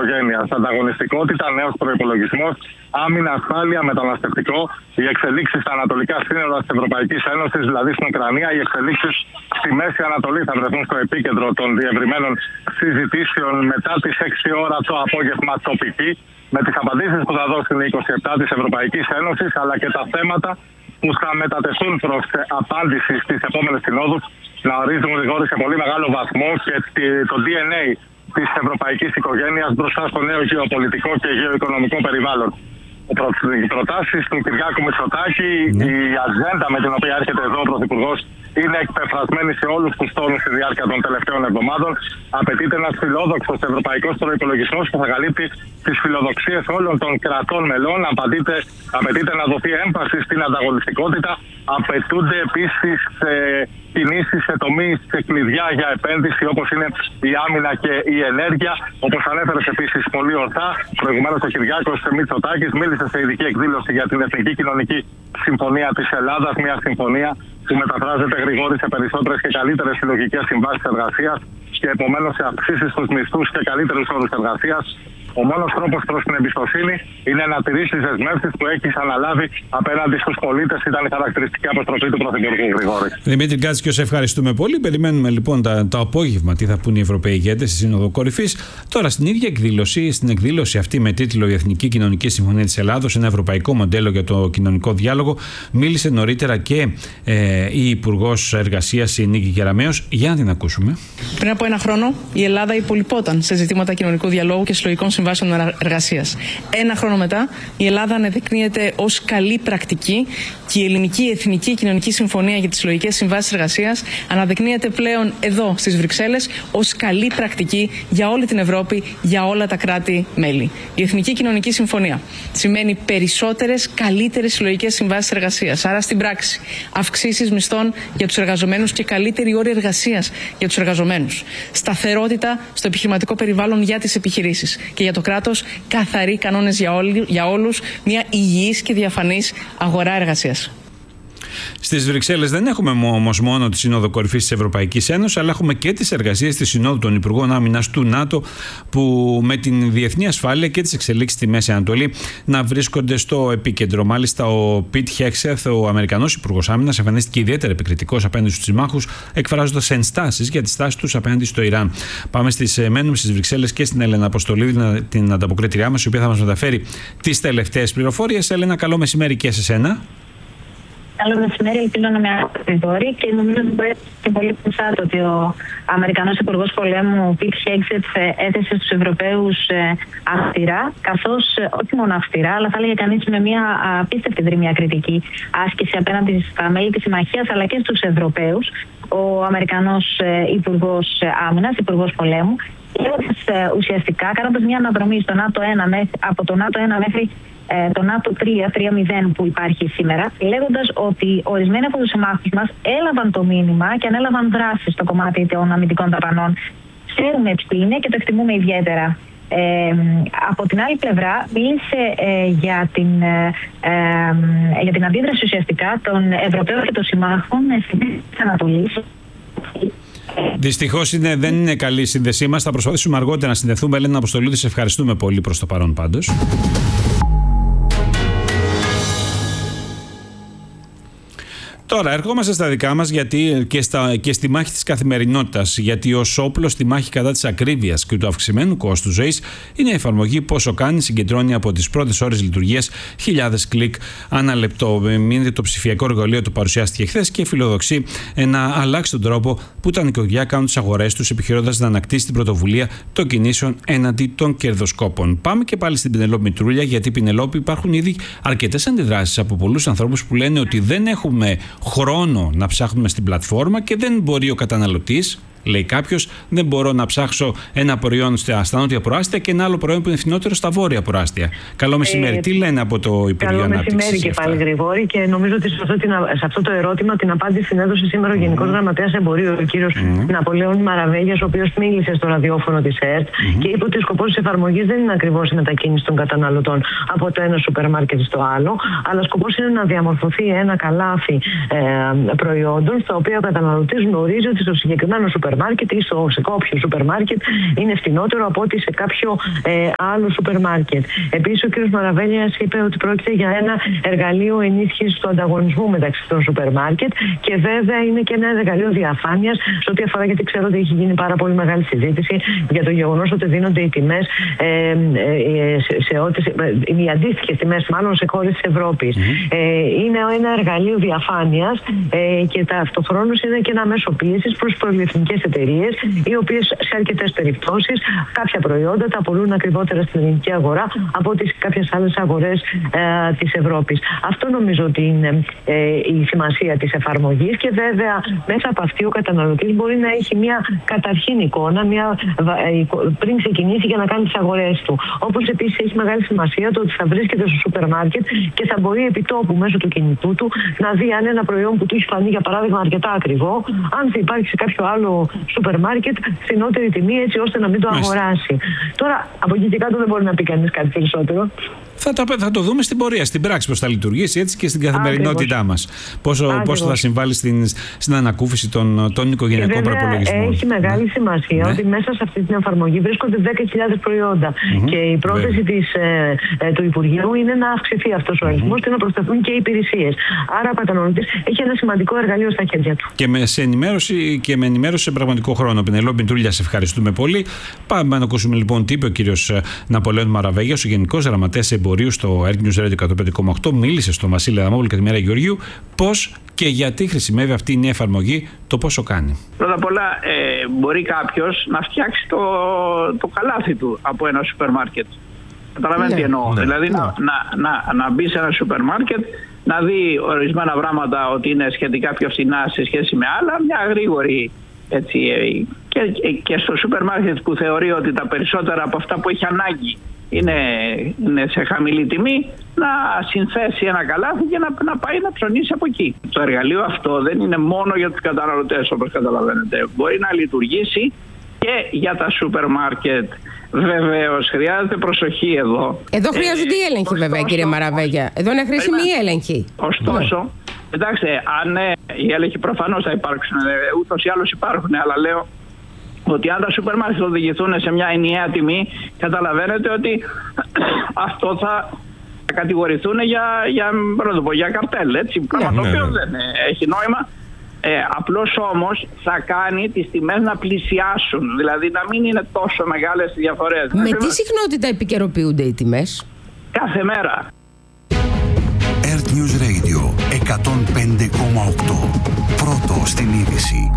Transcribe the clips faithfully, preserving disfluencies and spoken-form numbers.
οικογένειας. Ανταγωνιστικότητα, νέος προϋπολογισμός, άμυνα, ασφάλεια, μεταναστευτικό, οι εξελίξεις στα ανατολικά σύνορα της Ευρωπαϊκής Ένωσης, δηλαδή στην Ουκρανία, οι εξελίξεις στη Μέση Ανατολή θα βρεθούν στο επίκεντρο των διευρυμένων συζητήσεων μετά τις έξι ώρα το απόγευμα τοπική, με τις απαντήσεις που θα δώσει η είκοσι επτά της Ευρωπαϊκής Ένωσης, αλλά και τα θέματα που θα μετατεθούν προς απάντηση στις επόμενες συνόδους, να ορίζουν γρήγορα σε πολύ μεγάλο βαθμό και το ντι εν έι της ευρωπαϊκής οικογένειας μπροστά στο νέο γεωπολιτικό και γεωοικονομικό περιβάλλον. Οι προτάσεις του Κυριάκου Μητσοτάκη, ναι. η ατζέντα με την οποία έρχεται εδώ ο Πρωθυπουργός είναι εκπεφρασμένη σε όλους τους τόνους στη διάρκεια των τελευταίων εβδομάδων. Απαιτείται ένας φιλόδοξος ευρωπαϊκός προϋπολογισμός που θα καλύπτει τις φιλοδοξίες όλων των κρατών μελών. Απαιτείται, απαιτείται να δοθεί έμφαση στην ανταγωνιστικότητα. Απαιτούνται επίσης ε, κινήσεις σε τομείς σε κλειδιά για επένδυση, όπως είναι η άμυνα και η ενέργεια. Όπως ανέφερε επίσης πολύ ορθά, προηγουμένως ο Κυριάκος Μητσοτάκης μίλησε σε ειδική εκδήλωση για την Εθνική Κοινωνική Συμφωνία της Ελλάδας, μια συμφωνία που μεταφράζεται γρηγόρη σε περισσότερες και καλύτερες συλλογικές συμβάσεις εργασίας και επομένως σε αυξήσεις στους μισθούς και καλύτερους όρους εργασίας. Ο μόνος τρόπος προς την εμπιστοσύνη είναι να τηρήσει τις δεσμεύσεις που έχεις αναλάβει απέναντι στους πολίτες. Ήταν η χαρακτηριστική αποστροφή του Πρωθυπουργού, Γρηγόρη. Δημήτρη Γκάτζικιο, σε ευχαριστούμε πολύ. Περιμένουμε λοιπόν τα, το απόγευμα τι θα πούν οι Ευρωπαίοι ηγέτες στη Σύνοδο Κορυφής. Τώρα, στην ίδια εκδήλωση, στην εκδήλωση αυτή με τίτλο Η Εθνική Κοινωνική Συμφωνία της Ελλάδος, ένα ευρωπαϊκό μοντέλο για το κοινωνικό διάλογο, μίλησε νωρίτερα και ε, η Υπουργός Εργασίας, η Νίκη Κεραμέως. Για να την ακούσουμε. Πριν από ένα χρόνο, η Ελλάδα υπολοιπόταν σε ζητήματα κοινωνικού διαλόγου και συλλογικών συμβάσεων εργασίας. Ένα χρόνο μετά, η Ελλάδα αναδεικνύεται ως καλή πρακτική και η Ελληνική Εθνική Κοινωνική Συμφωνία για τις Συλλογικές Συμβάσεις Εργασίας αναδεικνύεται πλέον εδώ στις Βρυξέλλες ως καλή πρακτική για όλη την Ευρώπη, για όλα τα κράτη-μέλη. Η Εθνική Κοινωνική Συμφωνία σημαίνει περισσότερες, καλύτερες συλλογικές συμβάσεις εργασίας. Άρα, στην πράξη, αυξήσεις μισθών για τους εργαζομένους και καλύτερη όρη εργασίας για τους εργαζομένους. Σταθερότητα στο επιχειρηματικό περιβάλλον για τις επιχειρήσεις και για το κράτος, καθαροί κανόνες για, όλοι, για όλους, μια υγιής και διαφανής αγορά εργασίας. Στις Βρυξέλλες δεν έχουμε όμως μόνο τη Σύνοδο Κορυφής της Ευρωπαϊκής Ένωσης, αλλά έχουμε και τις εργασίες της Συνόδου των Υπουργών Άμυνας του ΝΑΤΟ, που με την διεθνή ασφάλεια και τις εξελίξεις στη Μέση Ανατολή να βρίσκονται στο επίκεντρο. Μάλιστα, ο Πιτ Χέξεθ, ο Αμερικανός Υπουργός Άμυνας, εμφανίστηκε ιδιαίτερα επικριτικός απέναντι στους συμμάχους, εκφράζοντας ενστάσεις για τη στάση τους απέναντι στο Ιράν. Πάμε στις, μένουμε στις Βρυξέλλες και στην Έλενα Αποστολίδη, την ανταποκρίτριά μας, η οποία θα μας μεταφέρει τις τελευταίες πληροφορίες. Έλενα, καλό μεσημέρι και σε σένα. Καλό μεσημέρι, ελπίζω να με ακούτε και νομίζω ότι μπορεί και πολύ πιθανό ότι ο Αμερικανός Υπουργός Πολέμου Πιτ Χέξεθ έθεσε στους Ευρωπαίους αυστηρά, καθώς όχι μόνο αυστηρά, αλλά θα έλεγε κανείς με μια απίστευτη δρυμία κριτική άσκηση απέναντι στα μέλη της Συμμαχίας αλλά και στους Ευρωπαίους. Ο Αμερικανός Υπουργός Άμυνας, Υπουργός Πολέμου, ουσιαστικά κάνοντας μια αναδρομή στο ΝΑΤΟ ένα, από το ΝΑΤΟ ένα μέχρι το ΝΑΤΟ τρία, τρία μηδέν που υπάρχει σήμερα, λέγοντας ότι ορισμένοι από τους συμμάχους μας έλαβαν το μήνυμα και ανέλαβαν δράση στο κομμάτι των αμυντικών δαπανών. Ξέρουμε τι είναι και το εκτιμούμε ιδιαίτερα. Ε, από την άλλη πλευρά μίλησε ε, για, την, ε, ε, για την αντίδραση ουσιαστικά των Ευρωπαίων και των συμμάχων στην Μέση Ανατολή. Δυστυχώς δεν είναι καλή η σύνδεσή μας. Θα προσπαθήσουμε αργότερα να συνδεθούμε. Έλενα Αποστολίδη, σε ευχαριστούμε πολύ προς το παρόν πάντως. Τώρα ερχόμαστε στα δικά μας, γιατί και, στα, και στη μάχη της καθημερινότητας, γιατί ως όπλο στη μάχη κατά της ακρίβειας και του αυξημένου κόστου ζωής είναι η εφαρμογή Πόσο Κάνει, συγκεντρώνει από τις πρώτες ώρες λειτουργίας χιλιάδες κλικ ανά λεπτό. Είναι το ψηφιακό εργαλείο που παρουσιάστηκε χθες και φιλοδοξεί να αλλάξει τον τρόπο που τα νοικοκυριά κάνουν τις αγορές τους, επιχειρώντας να ανακτήσει την πρωτοβουλία των κινήσεων έναντι των κερδοσκόπων. Πάμε και πάλι στην Πινελόπη Μητρούλια, γιατί Πινελόπη υπάρχουν ήδη αρκετές αντιδράσεις από πολλούς ανθρώπους που λένε ότι δεν έχουμε χρόνο να ψάχνουμε στην πλατφόρμα και δεν μπορεί ο καταναλωτής, λέει κάποιος, δεν μπορώ να ψάξω ένα προϊόν στα νότια προάστια και ένα άλλο προϊόν που είναι φθηνότερο στα βόρεια προάστια. Καλό μεσημέρι. Ε, Τι λένε από το Υπουργείο Ανάπτυξης? Καλό μεσημέρι και πάλι, Γρηγόρη, και νομίζω ότι σε αυτό, την, σε αυτό το ερώτημα την απάντηση την έδωσε σήμερα ο Γενικός mm. Γραμματέας Εμπορίου, ο κύριος mm. Ναπολέων Μαραβέγιας, ο οποίος μίλησε στο ραδιόφωνο της ΕΡΤ mm. και είπε ότι ο σκοπός της εφαρμογής δεν είναι ακριβώς η μετακίνηση των καταναλωτών από το ένα σούπερ μάρκετ στο άλλο, αλλά σκοπός είναι να διαμορφωθεί ένα καλάθι ε, προϊόντων, στα οποία ο καταναλωτής γνωρίζει ότι στο συγκεκριμένο σούπερ μάρκετ ή στο, σε κάποιο σούπερ μάρκετ είναι φθηνότερο από ότι σε κάποιο ε, άλλο σούπερ μάρκετ. Επίσης, ο κ. Μαραβέλιας είπε ότι πρόκειται για ένα εργαλείο ενίσχυσης του ανταγωνισμού μεταξύ των σούπερ μάρκετ και βέβαια είναι και ένα εργαλείο διαφάνειας σε ό,τι αφορά, γιατί ξέρω ότι έχει γίνει πάρα πολύ μεγάλη συζήτηση για το γεγονός ότι δίνονται οι τιμές, ε, ε, σε, σε ό,τι, οι αντίστοιχες τιμές μάλλον σε χώρες της Ευρώπης. Mm-hmm. Ε, είναι ένα εργαλείο διαφάνειας ε, και ταυτοχρόνως είναι και ένα μέσο πίεσης προς πολυεθνικές εταιρείες, οι οποίες σε αρκετές περιπτώσεις κάποια προϊόντα τα πουλούν ακριβότερα στην ελληνική αγορά από τις κάποιες άλλες αγορές ε, της Ευρώπης. Αυτό νομίζω ότι είναι ε, η σημασία της εφαρμογής και βέβαια μέσα από αυτή ο καταναλωτής μπορεί να έχει μια καταρχήν εικόνα μια, ε, πριν ξεκινήσει για να κάνει τις αγορές του. Όπως επίσης έχει μεγάλη σημασία το ότι θα βρίσκεται στο σούπερ μάρκετ και θα μπορεί επί τόπου μέσω του κινητού του να δει αν ένα προϊόν που του έχει φανεί για παράδειγμα αρκετά ακριβό, αν θα υπάρχει σε κάποιο άλλο σούπερ μάρκετ φθηνότερη τιμή, έτσι ώστε να μην το αγοράσει. Τώρα από εκεί και κάτω δεν μπορεί να πει κανείς κάτι περισσότερο. Θα το, θα το δούμε στην πορεία, στην πράξη πώς θα λειτουργήσει, έτσι και στην καθημερινότητά μας. Πόσο, πόσο θα συμβάλλει στην, στην ανακούφιση των, των οικογενειακών προπολογισμών. Έχει μεγάλη ναι. σημασία ναι. ότι μέσα σε αυτή την εφαρμογή βρίσκονται δέκα χιλιάδες προϊόντα. Mm-hmm. Και η πρόθεση της, ε, ε, του Υπουργείου είναι να αυξηθεί αυτός ο αριθμός mm-hmm. και να προσθεθούν και οι υπηρεσίες. Άρα ο καταναλωτής έχει ένα σημαντικό εργαλείο στα χέρια του. Και με, σε ενημέρωση, και με ενημέρωση σε πραγματικό χρόνο. Πινελόπη Μητρούλια, σε ευχαριστούμε πολύ. Πάμε να ακούσουμε λοιπόν τι είπε ο κύριος Ναπολέων Μαραβέγιας, ο Γενικός Γραμματέας Εμπορίου στο Air News Radio εκατόν πέντε κόμμα οκτώ. Μίλησε στο Βασίλη Αδαμόπουλο και τη Μέρα Γεωργίου πώς και γιατί χρησιμεύει αυτή η νέα εφαρμογή, το πόσο κάνει. Πρώτα απ' όλα, ε, μπορεί κάποιος να φτιάξει το, το καλάθι του από ένα σούπερ μάρκετ. Καταλαβαίνετε τι εννοώ. Ναι, δηλαδή ναι. Να, να, να, να μπει σε ένα σούπερ μάρκετ, να δει ορισμένα πράγματα ότι είναι σχετικά πιο φθηνά σε σχέση με άλλα, μια γρήγορη. Έτσι, και, και στο σούπερ μάρκετ που θεωρεί ότι τα περισσότερα από αυτά που έχει ανάγκη είναι, είναι σε χαμηλή τιμή, να συνθέσει ένα καλάθι και να, να πάει να ψωνίσει από εκεί. Το εργαλείο αυτό δεν είναι μόνο για τους καταναλωτές, όπως καταλαβαίνετε. Μπορεί να λειτουργήσει και για τα σούπερ μάρκετ. Βεβαίως, χρειάζεται προσοχή εδώ. Εδώ χρειάζονται οι έλεγχοι, ωστόσο, βέβαια, κύριε Μαραβέγια. Εδώ είναι χρήσιμη η έλεγχη. Ωστόσο, ναι. Κοιτάξτε, αν ε, οι έλεγχοι προφανώς θα υπάρξουν, ε, ούτως ή άλλως υπάρχουν, αλλά λέω ότι αν τα σούπερ μάρκετ οδηγηθούν σε μια ενιαία τιμή, καταλαβαίνετε ότι αυτό θα κατηγορηθούν για, για, πω, για καρτέλ, έτσι, πράγμα το οποίο δεν έχει νόημα. Ε, απλώς όμως θα κάνει τις τιμές να πλησιάσουν, δηλαδή να μην είναι τόσο μεγάλες οι διαφορές. Με τι συχνότητα επικαιροποιούνται οι τιμές? Κάθε μέρα. Air News Radio εκατόν πέντε κόμμα οκτώ. Πρώτο στην είδηση.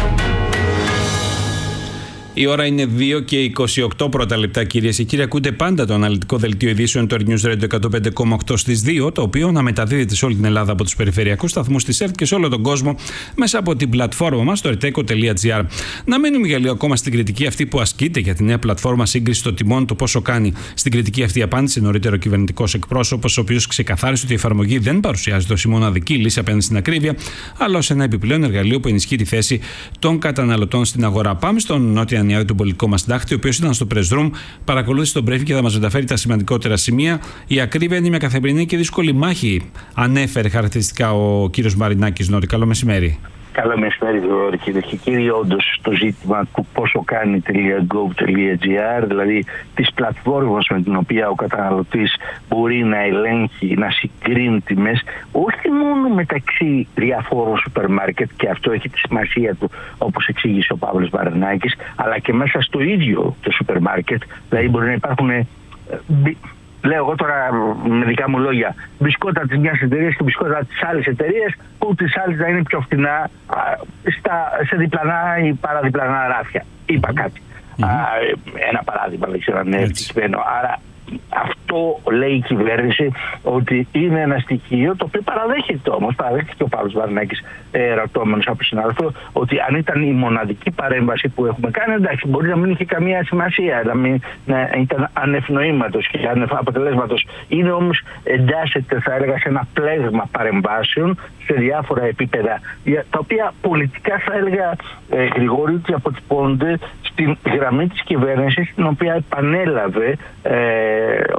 Η ώρα είναι δύο και είκοσι οκτώ πρώτα λεπτά, κυρίες και κύριοι. Ακούτε πάντα το αναλυτικό δελτίο ειδήσεων του Air News Radio εκατόν πέντε κόμμα οκτώ στις δύο, το οποίο να μεταδίδεται σε όλη την Ελλάδα από τους περιφερειακούς σταθμούς της ΕΡΤ και σε όλο τον κόσμο μέσα από την πλατφόρμα μας, το ερτέκο τελεία τζι άρ. Να μείνουμε για λίγο ακόμα στην κριτική αυτή που ασκείται για τη νέα πλατφόρμα σύγκριση των τιμών, το πόσο κάνει. Στην κριτική αυτή απάντησε νωρίτερο κυβερνητικός εκπρόσωπος, ο οποίος ξεκαθάρισε ότι η εφαρμογή δεν παρουσιάζεται ως η μοναδική λύση απέναντι στην ακρίβεια, αλλά ως ένα επιπλέον εργαλείο που ενισχύει τη θέση των καταναλωτών στην αγορά. Πάμε στον Νότια Νιάδη, τον πολιτικό μας συντάκτη, ο οποίος ήταν στο Press Room, παρακολούθησε τον briefing και θα μας μεταφέρει τα σημαντικότερα σημεία. Η ακρίβεια είναι μια καθημερινή και δύσκολη μάχη, ανέφερε χαρακτηριστικά ο κύριος Μαρινάκης Νότι. Καλό μεσημέρι. Καλό μεσημέρι, κύριε και κύριοι. Όντως, το ζήτημα του πόσο κάνει .gov.gr, δηλαδή της πλατφόρμας με την οποία ο καταναλωτής μπορεί να ελέγχει, να συγκρίνει τιμές, όχι μόνο μεταξύ διαφόρων σούπερ μάρκετ, και αυτό έχει τη σημασία του, όπως εξήγησε ο Παύλος Μαρινάκης, αλλά και μέσα στο ίδιο το σούπερ μάρκετ. Δηλαδή, μπορεί να υπάρχουν. Λέω εγώ τώρα με δικά μου λόγια, μπισκότα της μιας εταιρείας και μπισκότα της άλλης εταιρείας, που της άλλης να είναι πιο φτηνά στα, σε διπλανά ή παραδιπλανά ράφια. Είπα κάτι. Mm-hmm. Α, ένα παράδειγμα, δεν ξέρω αν είναι ευτυχισμένο. Άρα αυτό λέει η κυβέρνηση ότι είναι ένα στοιχείο το οποίο παραδέχεται όμως, παραδέχεται και ο Παύλος Μαρινάκης, ε, ρωτώμενος από συνάδελφο, ότι αν ήταν η μοναδική παρέμβαση που έχουμε κάνει, εντάξει, μπορεί να μην είχε καμία σημασία, να, μην, να ήταν ανευνοήματος και αναποτελέσματος. Είναι όμως, εντάσσεται, θα έλεγα, σε ένα πλέγμα παρεμβάσεων σε διάφορα επίπεδα, τα οποία πολιτικά, θα έλεγα, ε, Γρηγόρη, ότι αποτυπώνται στην γραμμή της κυβέρνησης, την οποία επανέλαβε ε, ο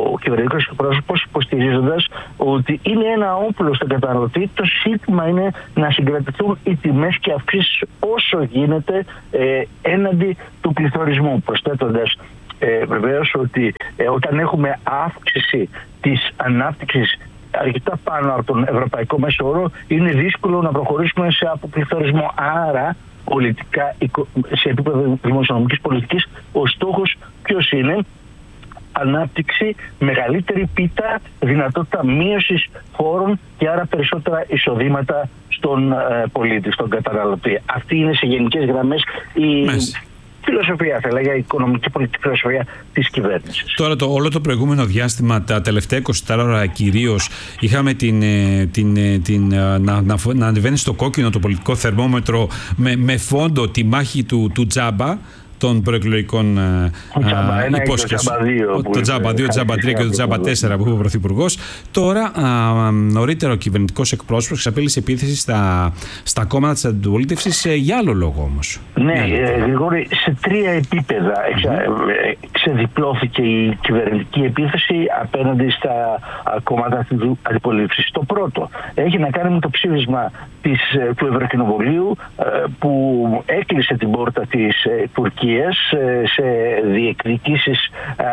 ο κυβερνητικός εκπρόσωπος, υποστηρίζοντας ότι είναι ένα όπλο στον καταναλωτή. Το σύστημα είναι να συγκρατηθούν οι τιμές και αυξήσεις όσο γίνεται ε, έναντι του πληθωρισμού, προσθέτοντας ε, βεβαίως ότι ε, όταν έχουμε αύξηση της ανάπτυξης αρκετά πάνω από τον ευρωπαϊκό μέσο όρο, είναι δύσκολο να προχωρήσουμε σε αποπληθωρισμό. Άρα, πολιτικά, σε επίπεδο δημοσιονομικής πολιτικής, ο στόχος ποιος είναι? Ανάπτυξη, μεγαλύτερη πίτα, δυνατότητα μείωσης φόρων και άρα περισσότερα εισοδήματα στον ε, πολίτη, στον καταναλωτή. Αυτή είναι σε γενικές γραμμές η Μέσα. φιλοσοφία, θα λέγα, η οικονομική πολιτική φιλοσοφία της κυβέρνησης. Τώρα το, όλο το προηγούμενο διάστημα, τα τελευταία είκοσι τέσσερα ώρα κυρίως, είχαμε την, την, την, την, να, να, να ανεβαίνει στο κόκκινο το πολιτικό θερμόμετρο με, με φόντο τη μάχη του, του τζάμπα, των προεκλογικών υπόσχεσεων. Το τζάμπα δύο, το τζάμπα τρία και το τζάμπα τέσσερα που είπε ο Πρωθυπουργός. Τώρα, α, νωρίτερα ο κυβερνητικός εκπρόσωπος εξαπέλυσε επίθεση στα, στα κόμματα της αντιπολίτευσης για άλλο λόγο όμως. Ναι, ε, Γρηγόρη, σε τρία επίπεδα εξα, mm-hmm. ξεδιπλώθηκε η κυβερνητική επίθεση απέναντι στα κόμματα της αντιπολίτευσης. Το πρώτο έχει να κάνει με το ψήφισμα της, του Ευρωκοινοβουλίου που έκλεισε την πόρτα της Τουρκίας σε διεκδικήσεις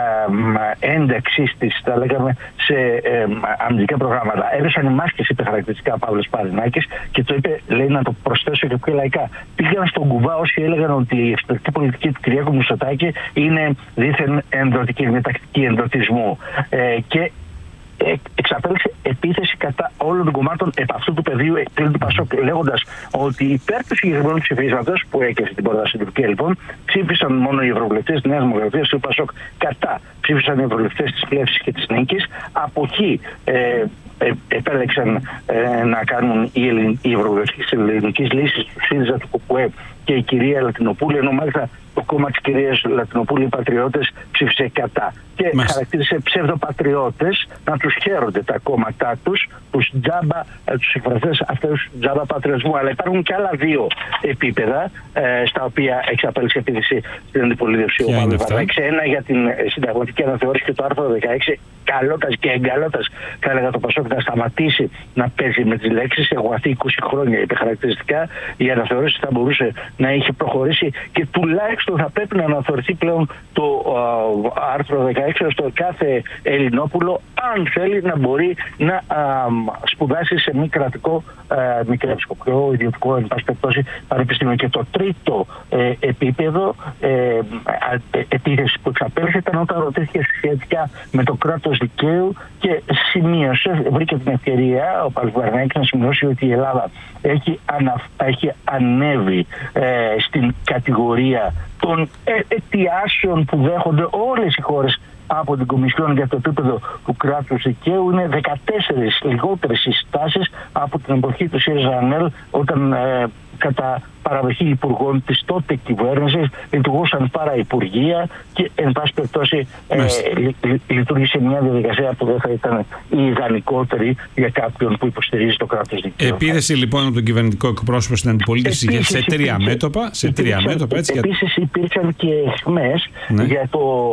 ένταξης της, θα λέγαμε, σε αμυντικά προγράμματα. Έδωσαν οι μάσκες, είπε χαρακτηριστικά ο Παύλος Παρινάκης, και το είπε, λέει, να το προσθέσω και πιο λαϊκά. Πήγαν στον κουβά όσοι έλεγαν ότι η εξωτερική πολιτική του Κυριάκου Μητσοτάκη είναι δίθεν ενδοτική, με τακτική ενδοτισμού. Ε, και εξαπέλυσε επίθεση κατά όλων των κομμάτων επ' αυτού του πεδίου πλην του Πασόκ, λέγοντας ότι υπέρ του συγκεκριμένου ψηφίσματος που έκλεισε την πόρτα στην Τουρκία, λοιπόν, ψήφισαν μόνο οι ευρωβουλευτές της Νέας Δημοκρατίας του Πασόκ. Κατά ψήφισαν οι ευρωβουλευτές της Πλεύσης και της Νίκης. Από εκεί ε, ε, επέλεξαν ε, να κάνουν οι, Ελλην, οι ευρωβουλευτές της Ελληνικής Λύσης, του ΣΥΡΙΖΑ, του ΚΚΕ και η κυρία Λατινοπούλου, ενώ μάλιστα το κόμμα της κυρίας Λατινοπούλου, οι Πατριώτες, ψήφισε κατά. Και Μάλιστα. χαρακτήρισε ψευδοπατριώτες να τους χαίρονται τα κόμματά τους, τους τζάμπα, τους εκφραστές αυτούς τζάμπα πατριωτισμού. Αλλά υπάρχουν και άλλα δύο επίπεδα ε, στα οποία εξαπέλυσε επίθεση στην αντιπολίτευση ο Παύλος Παρινάκης. Ένα για την συνταγματική αναθεώρηση και το άρθρο δεκαέξι. Καλότας και εγκαλότας, θα έλεγα, το Πασόκ να σταματήσει να παίζει με τις λέξεις. Έχω βαθεί είκοσι χρόνια, είπε χαρακτηριστικά. Η αναθεώρηση θα μπορούσε να είχε προχωρήσει και τουλάχιστον θα πρέπει να αναθεωρηθεί πλέον το uh, άρθρο δεκαέξι, ώστε κάθε Ελληνόπουλο, αν θέλει, να μπορεί να uh, σπουδάσει σε μη κρατικό, uh, μη κρατικό, ιδιωτικό, εν πάση περιπτώσει, πανεπιστήμιο. Και το τρίτο ε, επίπεδο ε, ε, επίθεση που εξαπέλυσε ήταν όταν ρωτήθηκε σχετικά με το κράτος δικαίου και σημείωσε, βρήκε την ευκαιρία ο Παύλος Παρινάκης να σημειώσει ότι η Ελλάδα έχει, ανα, έχει ανέβει ε, στην κατηγορία των ε, αιτιάσεων που δέχονται όλες οι χώρες από την Κομισιόν για το επίπεδο του κράτους δικαίου. Είναι δεκατέσσερις λιγότερες συστάσεις από την εποχή του ΣΥΡΙΖΑ-ΑΝΕΛ, όταν ε, κατά παραδοχή υπουργών της τότε κυβέρνησης λειτουργούσαν πάρα υπουργεία και εν πάση περιπτώσει ε, λει, λει, λειτουργήσε μια διαδικασία που δεν θα ήταν η ιδανικότερη για κάποιον που υποστηρίζει το κράτος δικαίου. Επίθεση λοιπόν από τον κυβερνητικό εκπρόσωπο στην αντιπολίτευση επίσης, σε τρία υπήρξε, μέτωπα. Σε τρία μέτωπα έτσι, επίσης υπήρξαν και αιχμές ναι. για το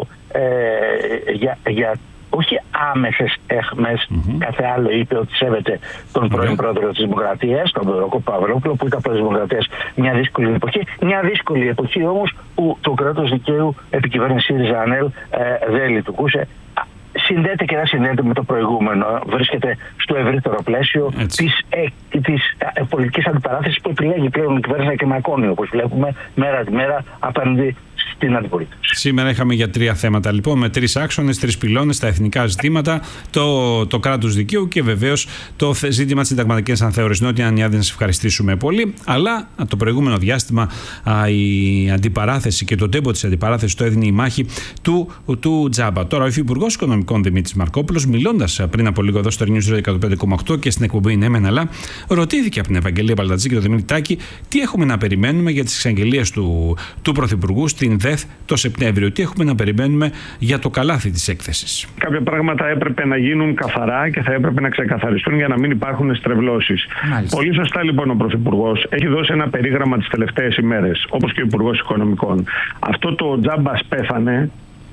ε, για, για όχι άμεσες έχμες, mm-hmm. κάθε άλλο είπε ότι σέβεται τον πρώην mm-hmm. πρόεδρο της Δημοκρατίας, τον Δωρόκο Παυλόπουλο, που ήταν πρόεδρος της Δημοκρατίας μια δύσκολη εποχή. Μια δύσκολη εποχή όμως που το κράτος δικαίου επί κυβέρνηση ΣΥΡΙΖΑ-ΑΝΕΛ ε, δεν λειτουργούσε. Συνδέεται και δεν συνδέεται με το προηγούμενο. Βρίσκεται στο ευρύτερο πλαίσιο της, ε, της ε, πολιτικής αντιπαράθεσης που επιλέγει πλέον η κυβέρνηση και μακώνει, όπως βλέπουμε μέρα τη μέρα απέναντι στην αντιπολίτευση. Σήμερα είχαμε για τρία θέματα λοιπόν, με τρεις άξονες, τρεις πυλώνες, τα εθνικά ζητήματα, το, το κράτος δικαίου και βεβαίως το ζήτημα της συνταγματικής αναθεώρησης. Νότια Ανιάδη, να σας ευχαριστήσουμε πολύ. Αλλά το προηγούμενο διάστημα α, η αντιπαράθεση και το τέμπο της αντιπαράθεσης το έδινε η μάχη του, του τζάμπα. Τώρα ο Υφυπουργός Οικονομικών Δημήτρης Μαρκόπουλος, μιλώντας πριν από λίγο εδώ στο News εκατόν πέντε κόμμα οκτώ και στην εκπομπή Ναι Μεν Αλλά, ρωτήθηκε από την Ευαγγελία Μπαλτατζή και τον Δημήτρη Τάκη τι έχουμε να περιμένουμε για τις εξαγγελίες του, του Πρωθυπουργού στην ΔΕΘ το Σεπτέμβριο. Τι έχουμε να περιμένουμε για το καλάθι της έκθεσης. Κάποια πράγματα έπρεπε να γίνουν καθαρά και θα έπρεπε να ξεκαθαριστούν για να μην υπάρχουν στρεβλώσεις. Μάλιστα. Πολύ σωστά λοιπόν ο Πρωθυπουργός έχει δώσει ένα περίγραμμα τις τελευταίες ημέρες, όπως και ο Υπουργός Οικονομικών. Αυτό το τζάμπας πέθανε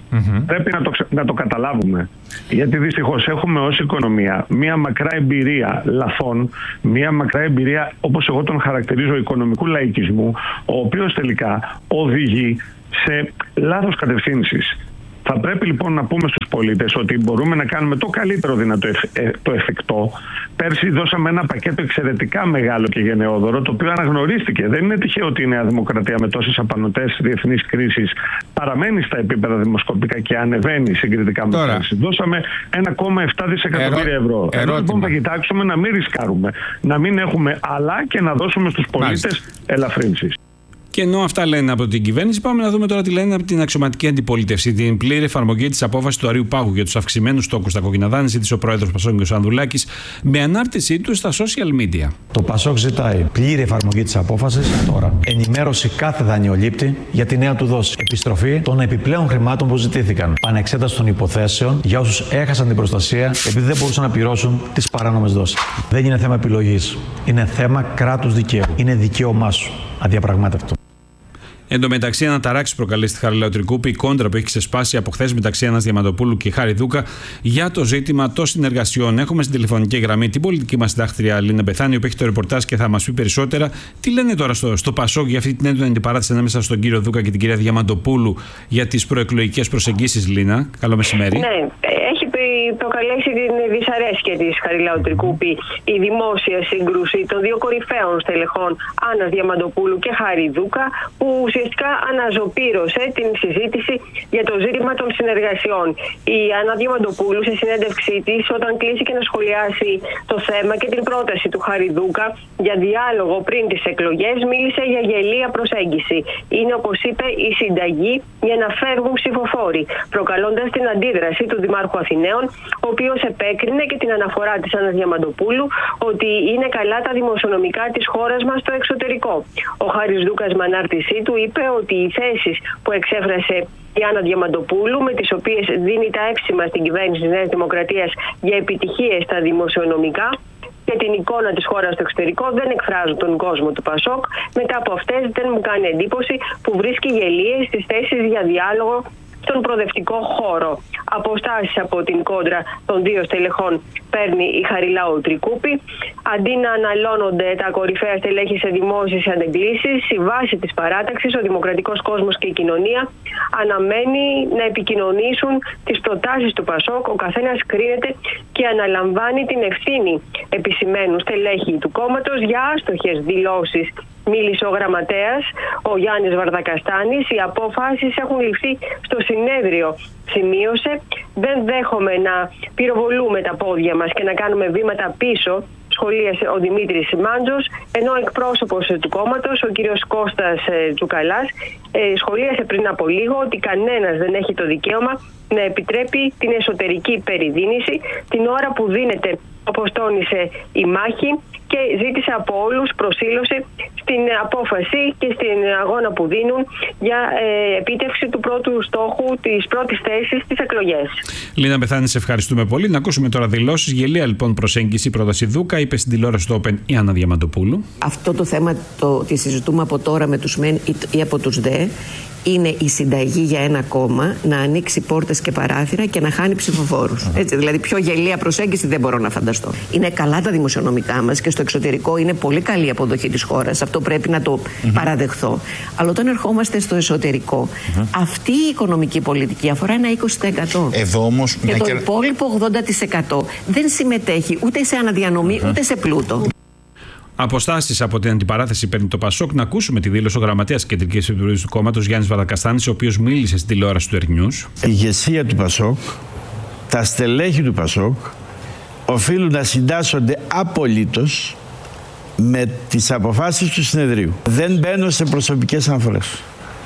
Mm-hmm. Πρέπει να το, να το καταλάβουμε. Γιατί δυστυχώς έχουμε ως οικονομία μία μακρά εμπειρία λαθών, μία μακρά εμπειρία, όπως εγώ τον χαρακτηρίζω, οικονομικού λαϊκισμού, ο οποίος τελικά οδηγεί σε λάθος κατευθύνσεις. Θα πρέπει λοιπόν να πούμε στους πολίτες ότι μπορούμε να κάνουμε το καλύτερο δυνατό εφ, ε, το εφικτό. Πέρσι δώσαμε ένα πακέτο εξαιρετικά μεγάλο και γενναιόδωρο, το οποίο αναγνωρίστηκε. Δεν είναι τυχαίο ότι η Νέα Δημοκρατία με τόσες απανωτές διεθνείς κρίσεις παραμένει στα επίπεδα δημοσκοπικά και ανεβαίνει συγκριτικά με πέρσι. Δώσαμε ένα κόμμα επτά δισεκατομμύρια Ερώ... ευρώ. Εδώ λοιπόν θα κοιτάξουμε να μην ρισκάρουμε, να μην έχουμε αλλά και να δώσουμε στους πολίτες ελαφρύνσεις. Και ενώ αυτά λένε από την κυβέρνηση, πάμε να δούμε τώρα τι λένε από την αξιωματική αντιπολίτευση. Την πλήρη εφαρμογή της απόφασης του Αρείου Πάγου για τους αυξημένους τόκους στα κόκκινα δάνεια ζήτησε ο πρόεδρος Πασόκ κ. Ανδρουλάκης με ανάρτησή του στα social media. Το Πασόκ ζητάει πλήρη εφαρμογή της απόφασης τώρα. Ενημέρωση κάθε δανειολήπτη για τη νέα του δόση. Επιστροφή των επιπλέον χρημάτων που ζητήθηκαν. Πανεξέταση των υποθέσεων για όσους έχασαν την προστασία επειδή δεν μπορούσαν να πληρώσουν τις παράνομες δόσεις. Δεν είναι θέμα επιλογής. Είναι θέμα κράτους δικαίου. Είναι δικαίωμά σου. Αδιαπραγμάτευτο. Εν τω μεταξύ, αναταράξει προκαλεί στη Χαριλάου Τρικούπη η κόντρα που έχει ξεσπάσει από χθες μεταξύ Άννας Διαμαντοπούλου και Χάρη Δούκα για το ζήτημα των συνεργασιών. Έχουμε στην τηλεφωνική γραμμή την πολιτική μας συντάκτρια Λίνα Μπεθάνη, που έχει το ρεπορτάζ και θα μας πει περισσότερα. Τι λένε τώρα στο, στο Πασόκ για αυτή την έντονη αντιπαράθεση ανάμεσα στον κύριο Δούκα και την κυρία Διαμαντοπούλου για τις προεκλογικές προσεγγίσεις, Λίνα? Καλό μεσημέρι. Ναι, έχει προκαλέσει την δυσαρέσκεια της Χαριλάου Τρικούπη η δημόσια σύγκρουση των δύο κορυφαίων στελεχών Άννας Διαμαντοπούλου και Χάρη Δούκα, που ουσιαστικά αναζωπήρωσε την συζήτηση για το ζήτημα των συνεργασιών. Η Άννα Διαμαντοπούλου, σε συνέντευξή της, όταν κλείστηκε να σχολιάσει το θέμα και την πρόταση του Χάρη Δούκα για διάλογο πριν τις εκλογές, μίλησε για γελία προσέγγιση. Είναι, όπως είπε, η συνταγή για να φεύγουν ψηφοφόροι, προκαλώντας την αντίδραση του Δημάρχου Αθηναίων, ο οποίος επέκρινε και την αναφορά της Άννας Διαμαντοπούλου ότι είναι καλά τα δημοσιονομικά της χώρας μας στο εξωτερικό. Ο Χάρης Δούκας με ανάρτησή του είπε ότι οι θέσεις που εξέφρασε η Άννα Διαμαντοπούλου, με τις οποίες δίνει τα εύσημα στην κυβέρνηση της Νέας Δημοκρατίας για επιτυχίες στα δημοσιονομικά και την εικόνα της χώρας στο εξωτερικό, δεν εκφράζουν τον κόσμο του Πασόκ. Μετά από αυτές δεν μου κάνει εντύπωση που βρίσκει γελίες στις θέσεις για διάλογο στον προοδευτικό χώρο. Αποστάσεις από την κόντρα των δύο στελεχών παίρνει η Χαριλάου Τρικούπη. Αντί να αναλώνονται τα κορυφαία στελέχη σε δημόσιες αντεγκλήσεις, η βάση της παράταξης, ο δημοκρατικός κόσμος και η κοινωνία αναμένει να επικοινωνήσουν τις προτάσεις του Πασόκ. Ο καθένας κρίνεται και αναλαμβάνει την ευθύνη, επισημαίνουν στελέχη του κόμματος, για άστοχες δηλώσεις. Μίλησε ο γραμματέας, ο Γιάννης Βαρδακαστάνης. Οι απόφασεις έχουν ληφθεί στο συνέδριο, σημείωσε. Δεν δέχομαι να πυροβολούμε τα πόδια μας και να κάνουμε βήματα πίσω, σχολίασε ο Δημήτρης Μάντζος, ενώ εκπρόσωπος του κόμματος, ο κύριος Κώστας Τζουκαλάς, σχολίασε πριν από λίγο ότι κανένας δεν έχει το δικαίωμα να επιτρέπει την εσωτερική περιδίνηση την ώρα που δίνεται, όπως τόνισε, η μάχη, και ζήτησε από όλους προσήλωση στην απόφαση και στην αγώνα που δίνουν για ε, επίτευξη του πρώτου στόχου, της πρώτης θέσης στις εκλογές. Λίνα Μπεθάνη, σε ευχαριστούμε πολύ. Να ακούσουμε τώρα δηλώσεις. Γελία λοιπόν προσέγγιση, πρόταση Δούκα, είπε στην τηλεόραση του Open η Άννα Διαμαντοπούλου. Αυτό το θέμα το, τη συζητούμε από τώρα με τους ΜΕΝ ή, ή από τους ΔΕ. Είναι η συνταγή για ένα κόμμα να ανοίξει πόρτες και παράθυρα και να χάνει ψηφοφόρους. Uh-huh. Έτσι, δηλαδή, πιο γελία προσέγγιση δεν μπορώ να φανταστώ. Είναι καλά τα δημοσιονομικά μας και στο εξωτερικό είναι πολύ καλή η αποδοχή της χώρας. Αυτό πρέπει να το uh-huh. παραδεχθώ. Αλλά όταν ερχόμαστε στο εσωτερικό, uh-huh. αυτή η οικονομική πολιτική αφορά ένα είκοσι τοις εκατό. Εδώ όμως, και το και... υπόλοιπο ογδόντα τοις εκατό δεν συμμετέχει ούτε σε αναδιανομή uh-huh. ούτε σε πλούτο. Αποστάσεις από την αντιπαράθεση παίρνει το Πασόκ. Να ακούσουμε τη δήλωση ο γραμματέας της Κεντρικής Επιτροπής του κόμματος, Γιάννης Βαρδακαστάνης, ο οποίος μίλησε στην τηλεόραση του Ερνιούς. Η ηγεσία του Πασόκ, τα στελέχη του Πασόκ, οφείλουν να συντάσσονται απολύτως με τις αποφάσεις του συνεδρίου. Δεν μπαίνω σε προσωπικές αναφορές.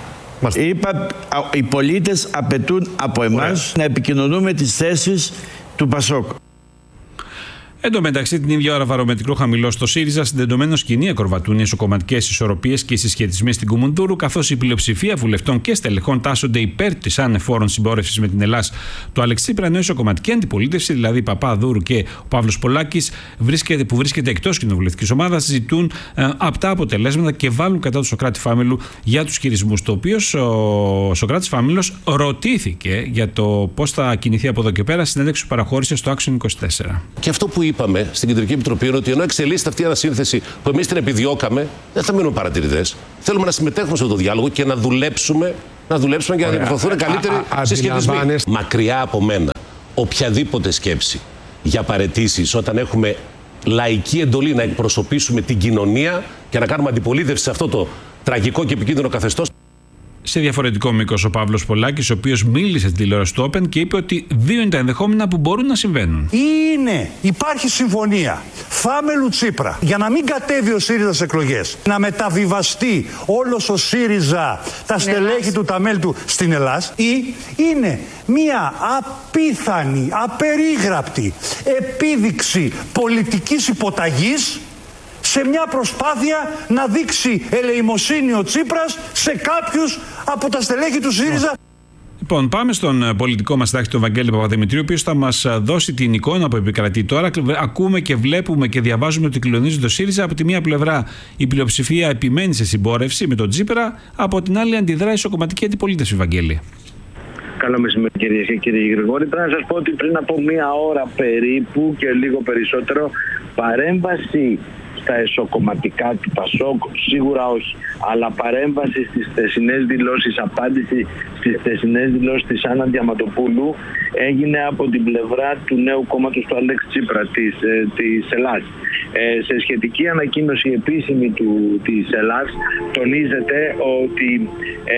Είπα, οι πολίτες απαιτούν από εμάς Ωραία. να επικοινωνούμε τις θέσεις του Πασόκ. Εν τω μεταξύ, την ίδια ώρα βαρομετρικό χαμηλό στο ΣΥΡΙΖΑ, συντετωμένο σκηνή ακροβατούν οι εσωκομματικές ισορροπίες και οι συσχετισμοί στην Κουμουνδούρου, καθώς η πλειοψηφία βουλευτών και στελεχών τάσσονται υπέρ της ανεφόρων συμπόρευσης με την Ελλάδα του Αλέξη Τσίπρα, ενώ η ισοκομματική αντιπολίτευση, δηλαδή Παπαδούρου και ο Παύλος Πολάκης, βρίσκεται, που βρίσκεται εκτός κοινοβουλευτικής ομάδας, ζητούν ε, απτά αποτελέσματα και βάλουν κατά του Σωκράτη Φάμελου για τους χειρισμούς. Το οποίο ο Σωκράτης Φάμελος ρωτήθηκε για το πώς θα κινηθεί από εδώ και πέρα, συνέντευξη που παραχώρησε στο Action είκοσι τέσσερα. Και αυτό που είπαμε στην Κεντρική Επιτροπή είναι ότι ενώ εξελίσσεται αυτή η ανασύνθεση που εμείς την επιδιώκαμε, δεν θα μείνουμε παρατηρητές. Θέλουμε να συμμετέχουμε σε αυτό το διάλογο και να δουλέψουμε, να δουλέψουμε για να διαμορφωθούν καλύτεροι συσχετισμοί. Μακριά από μένα οποιαδήποτε σκέψη για παραιτήσεις όταν έχουμε λαϊκή εντολή να εκπροσωπήσουμε την κοινωνία και να κάνουμε αντιπολίτευση σε αυτό το τραγικό και επικίνδυνο καθεστώς. Σε διαφορετικό μήκος ο Παύλος Πολάκης, ο οποίος μίλησε στην τηλεόραση του Open και είπε ότι δύο είναι τα ενδεχόμενα που μπορούν να συμβαίνουν. Είναι, υπάρχει συμφωνία Φάμελου Τσίπρα για να μην κατέβει ο ΣΥΡΙΖΑ στις εκλογές, να μεταβιβαστεί όλος ο ΣΥΡΙΖΑ, τα στελέχη του, τα μέλη του στην Ελλάδα, ή είναι μια απίθανη, απερίγραπτη επίδειξη πολιτικής υποταγής σε μια προσπάθεια να δείξει ελεημοσύνη ο Τσίπρας σε κάποιους από τα στελέχη του ΣΥΡΙΖΑ. Λοιπόν, πάμε στον πολιτικό μας τάχτη, τον Βαγγέλη Παπαδημητρίου, ο οποίος θα μας δώσει την εικόνα που επικρατεί τώρα. Ακούμε και βλέπουμε και διαβάζουμε ότι κλονίζει το ΣΥΡΙΖΑ. Από τη μία πλευρά η πλειοψηφία επιμένει σε συμπόρευση με τον Τσίπρα, από την άλλη αντιδρά η ισοκομματική αντιπολίτευση, Βαγγέλη. Καλό μεσημέρι, κυρίες και κύριοι Γρηγόρη. Πρέπει να σας πω ότι πριν από μία ώρα περίπου και λίγο περισσότερο, παρέμβαση στα εσωκομματικά του ΠΑΣΟΚ, σίγουρα όχι. Αλλά παρέμβαση στις χθεσινές δηλώσεις, απάντηση στις χθεσινές δηλώσεις της Άννα Διαμαντοπούλου έγινε από την πλευρά του νέου κόμματος του Αλέξη Τσίπρα της, ε, της Ελλάς. Ε, σε σχετική ανακοίνωση επίσημη του, της Ελλάς τονίζεται ότι ε,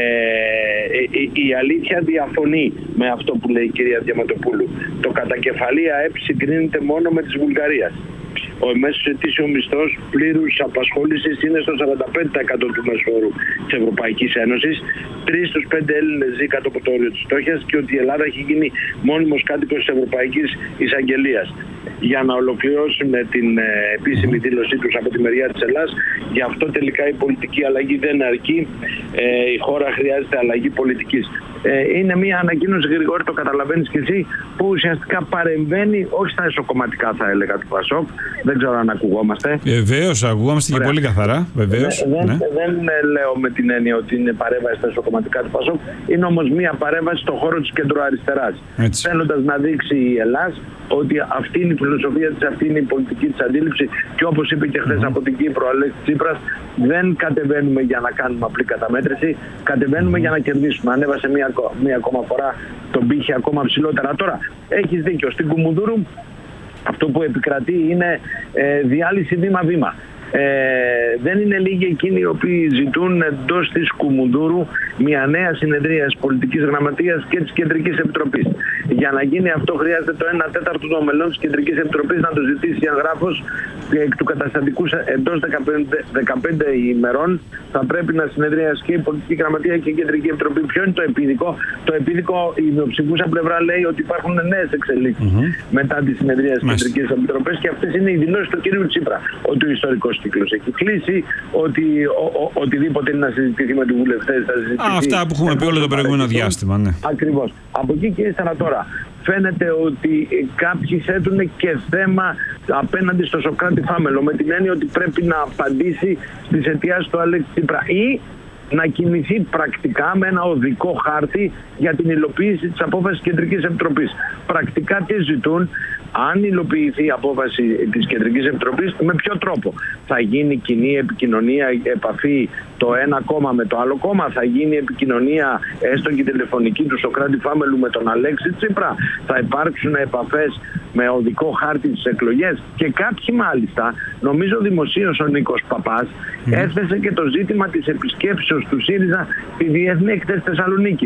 η, η αλήθεια διαφωνεί με αυτό που λέει η κυρία Διαμαντοπούλου. Το κατακεφαλή ΑΕΠ συγκρίνεται μόνο με της Βουλγαρίας. Ο μέσος ετήσιος μισθός πλήρους απασχόλησης είναι στο σαράντα πέντε τοις εκατό του μέσου όρου της Ευρωπαϊκής Ένωσης. Τρεις στους πέντε Έλληνες ζει κάτω από το όριο της φτώχειας και ότι η Ελλάδα έχει γίνει μόνιμος κάτοικος της Ευρωπαϊκής Εισαγγελίας. Για να ολοκληρώσουμε την ε, επίσημη δήλωσή τους από τη μεριά της Ελλάς, γι' αυτό τελικά η πολιτική αλλαγή δεν αρκεί. Ε, η χώρα χρειάζεται αλλαγή πολιτικής. Ε, είναι μια ανακοίνωση, Γρηγόρη, το καταλαβαίνεις και εσύ, που ουσιαστικά παρεμβαίνει όχι στα εσωκομματικά, θα έλεγα, του ΠΑΣΟΚ. Δεν ξέρω αν ακουγόμαστε. Βεβαίως, ακουγόμαστε και πολύ καθαρά. Βεβαίως. Δεν, ναι. δεν λέω με την έννοια ότι είναι παρέμβαση στα εσωκομματικά του ΠΑΣΟΚ. Είναι όμως μια παρέμβαση στον χώρο της κεντροαριστεράς. Θέλοντας να δείξει η Ελλάδα ότι αυτή είναι η φιλοσοφία της, αυτή είναι η πολιτική της αντίληψη. Και όπως είπε και χθες mm-hmm. από την Κύπρο ο Αλέξης Τσίπρας, δεν κατεβαίνουμε για να κάνουμε απλή καταμέτρηση, κατεβαίνουμε mm-hmm. για να κερδίσουμε. Ανέβασε μία, μία ακόμα φορά τον πύχη ακόμα ψηλότερα. Τώρα, έχεις δίκιο. Στην Κουμουνδούρου αυτό που επικρατεί είναι ε, διάλυση βήμα-βήμα. Ε, δεν είναι λίγοι εκείνοι οι οποίοι ζητούν εντός της Κουμουνδούρου μια νέα συνεδρία της Πολιτικής Γραμματείας και της Κεντρικής Επιτροπής. Για να γίνει αυτό χρειάζεται το ένα τέταρτο των μελών της Κεντρικής Επιτροπής να το ζητήσει εγγράφος εκ του καταστατικού εντός δεκαπέντε ημερών. Θα πρέπει να συνεδριάσει και η Πολιτική Γραμματεία και η Κεντρική Επιτροπή. Ποιο είναι το επίδικο? Το επίδικο, η μειοψηφούσα πλευρά λέει ότι υπάρχουν νέες εξελίξεις mm-hmm. μετά τη συνεδρία της Κεντρικής Επιτροπής και αυτές είναι οι δηλώσεις του κυρίου Τσίπρα. Ότι ο ιστορικός κύκλος έχει κλείσει, ότι ο, ο, οτιδήποτε είναι να συζητηθεί με τους βουλευτές θα συζητηθεί. Α, αυτά που έχουμε πει όλο το προηγούμενο διάστημα, ναι. Ακριβώς. Από εκεί και ύστερα τώρα φαίνεται ότι κάποιοι θέτουν και θέμα απέναντι στο Σωκράτη Φάμελο με την έννοια ότι πρέπει να απαντήσει στις αιτιάσεις του Αλέξη Τσίπρα ή να κινηθεί πρακτικά με ένα οδικό χάρτη για την υλοποίηση της απόφασης της Κεντρικής Επιτροπής. Πρακτικά τι ζητούν? Αν υλοποιηθεί η απόφαση της Κεντρικής Επιτροπής, με ποιο τρόπο? Θα γίνει κοινή επικοινωνία, επαφή το ένα κόμμα με το άλλο κόμμα? Θα γίνει επικοινωνία έστω και τηλεφωνική του Σωκράτη Φάμελου με τον Αλέξη Τσίπρα? Θα υπάρξουν επαφές με οδικό χάρτη στις εκλογές? Και κάποιοι μάλιστα, νομίζω δημοσίως ο Νίκος Παπάς, mm. έθεσε και το ζήτημα της επισκέψεως του ΣΥΡΙΖΑ στη Διεθνή Εκθέση Θεσσαλονίκη.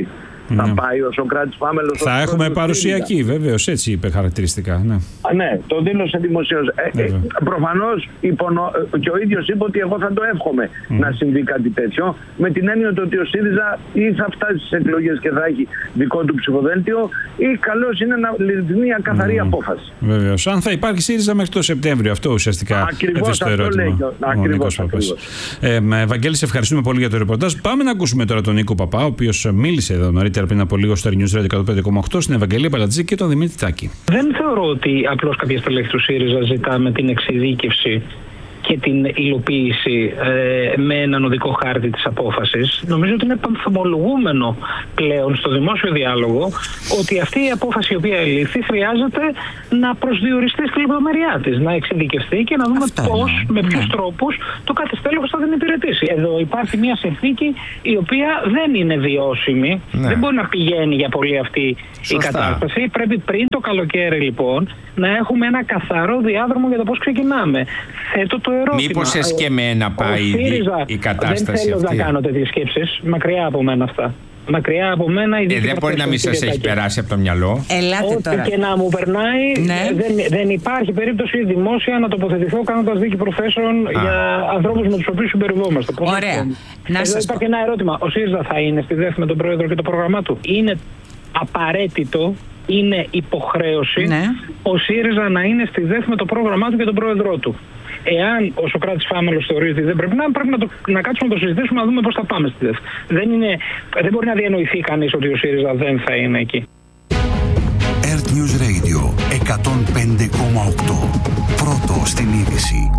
Θα πάει ο Σωκράτης Φάμελος. Θα έχουμε παρουσιακή, βεβαίως, έτσι είπε χαρακτηριστικά. Ναι, Α, ναι, το δήλωσε δημοσίως. Ε, ε, προφανώς υπονο... και ο ίδιος είπε ότι εγώ θα το εύχομαι mm. να συμβεί κάτι τέτοιο, με την έννοια ότι ο ΣΥΡΙΖΑ ή θα φτάσει στις εκλογές και θα έχει δικό του ψηφοδέλτιο, ή καλώς είναι να ληφθεί μια καθαρή mm. απόφαση. Βεβαίως. Αν θα υπάρχει ΣΥΡΙΖΑ μέχρι το Σεπτέμβριο, αυτό ουσιαστικά ακριβώς το ερώτημα. Λέει, ακριβώς, ακριβώς. Ε, Βαγγέλη, σε ευχαριστούμε πολύ για το ρεπορτάζ. Πάμε να ακούσουμε τώρα τον Νίκο Παπά, ο οποίος μίλησε εδώ νωρίτερα πριν από λίγο στο News Radio εκατόν πέντε κόμμα οκτώ, στην Ευαγγελία Παλατζή και τον Δημήτρη Τάκη. Δεν θεωρώ ότι απλώς κάποια στελέχη του ΣΥΡΙΖΑ ζητάμε την εξειδίκευση και την υλοποίηση ε, με έναν οδικό χάρτη της απόφασης. Νομίζω ότι είναι πανθομολογούμενο πλέον στο δημόσιο διάλογο ότι αυτή η απόφαση η οποία ελήφθη χρειάζεται να προσδιοριστεί στη λεπτομέρειά της, να εξειδικευτεί και να δούμε πώς, με ποιους ναι. τρόπους το κάθε στέλεχος θα την υπηρετήσει. Εδώ υπάρχει μια συνθήκη η οποία δεν είναι βιώσιμη, ναι. δεν μπορεί να πηγαίνει για πολύ αυτή Σωστά. η κατάσταση. Πρέπει πριν το καλοκαίρι λοιπόν να έχουμε ένα καθαρό διάδρομο για το πώς ξεκινάμε. Θέτω το ερώτημα. Μήπως εσκεμμένα πάει ΣΥΡΙΖΑ, η κατάσταση δεν θέλω αυτή. να κάνω τέτοιες σκέψεις. Μακριά από μένα αυτά. Μακριά από μένα η ε, δεν μπορεί να μην σας έχει περάσει από το μυαλό. Ελάτε Ό,τι τώρα. και να μου περνάει, ναι. δεν, δεν υπάρχει περίπτωση δημόσια να τοποθετηθώ κάνοντας δίκη προθέσεων Α. για ανθρώπους με τους οποίους συμπεριβόμαστε. Ωραία. Να Εδώ υπάρχει ένα ερώτημα. Ο ΣΥΡΙΖΑ θα είναι στη ΔΕΘ με τον πρόεδρο και το πρόγραμμά του? Είναι απαραίτητο, είναι υποχρέωση ναι. ο ΣΥΡΙΖΑ να είναι στη ΔΕΘ με το πρόγραμμά του και τον πρόεδρό του. Εάν ο Σωκράτης Φάμελος θεωρεί ότι δεν πρέπει να, πρέπει να, το, να κάτσουμε να το συζητήσουμε, να δούμε πώς θα πάμε στη ΔΕΘ. Δεν, είναι, δεν μπορεί να διανοηθεί κανείς ότι ο ΣΥΡΙΖΑ δεν θα είναι εκεί. Earth News Radio εκατόν πέντε κόμμα οκτώ. Πρώτο στην είδηση.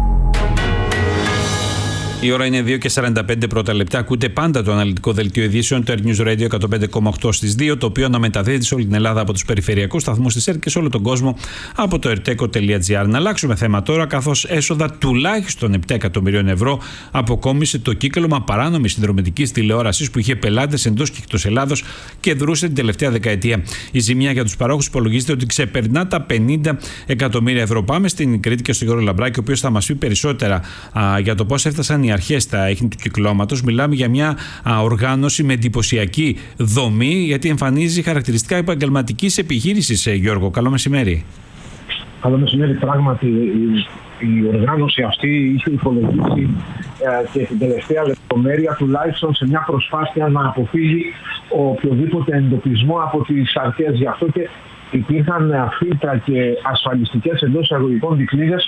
Η ώρα είναι δύο και σαράντα πέντε πρώτα λεπτά. Ακούτε πάντα το αναλυτικό δελτίο ειδήσεων του Earth News Radio εκατόν πέντε κόμμα οκτώ στις δύο, το οποίο αναμεταδίδεται σε όλη την Ελλάδα από τους περιφερειακούς σταθμούς της ΕΡΤ και σε όλο τον κόσμο από το ερτέκο τελεία τζι άρ. Να αλλάξουμε θέμα τώρα, καθώς έσοδα τουλάχιστον επτά εκατομμυρίων ευρώ αποκόμισε το κύκλωμα παράνομης συνδρομητικής τηλεόρασης που είχε πελάτες εντός και εκτός Ελλάδος και δρούσε την τελευταία δεκαετία. Η ζημιά για τους παρόχους υπολογίζεται ότι ξεπερνά τα πενήντα εκατομμύρια ευρώ. Πάμε στην Κρήτη και στον Γιώργο Λαμπράκη, ο οποίος θα μας πει περισσότερα α, για το πώς έφτασαν οι αρχές στα ίχνη του κυκλώματος. Μιλάμε για μια α, οργάνωση με εντυπωσιακή δομή, γιατί εμφανίζει χαρακτηριστικά επαγγελματικής επιχείρησης. Ε, Γιώργο, καλό μεσημέρι. Καλό μεσημέρι. Πράγματι, η, η οργάνωση αυτή είχε υπολογίσει ε, και την τελευταία λεπτομέρεια, τουλάχιστον σε μια προσπάθεια να αποφύγει οποιοδήποτε εντοπισμό από τις αρχές. Γι' αυτό και υπήρχαν φίλτρα και ασφαλιστικές εντός εισαγωγικών δικλείδες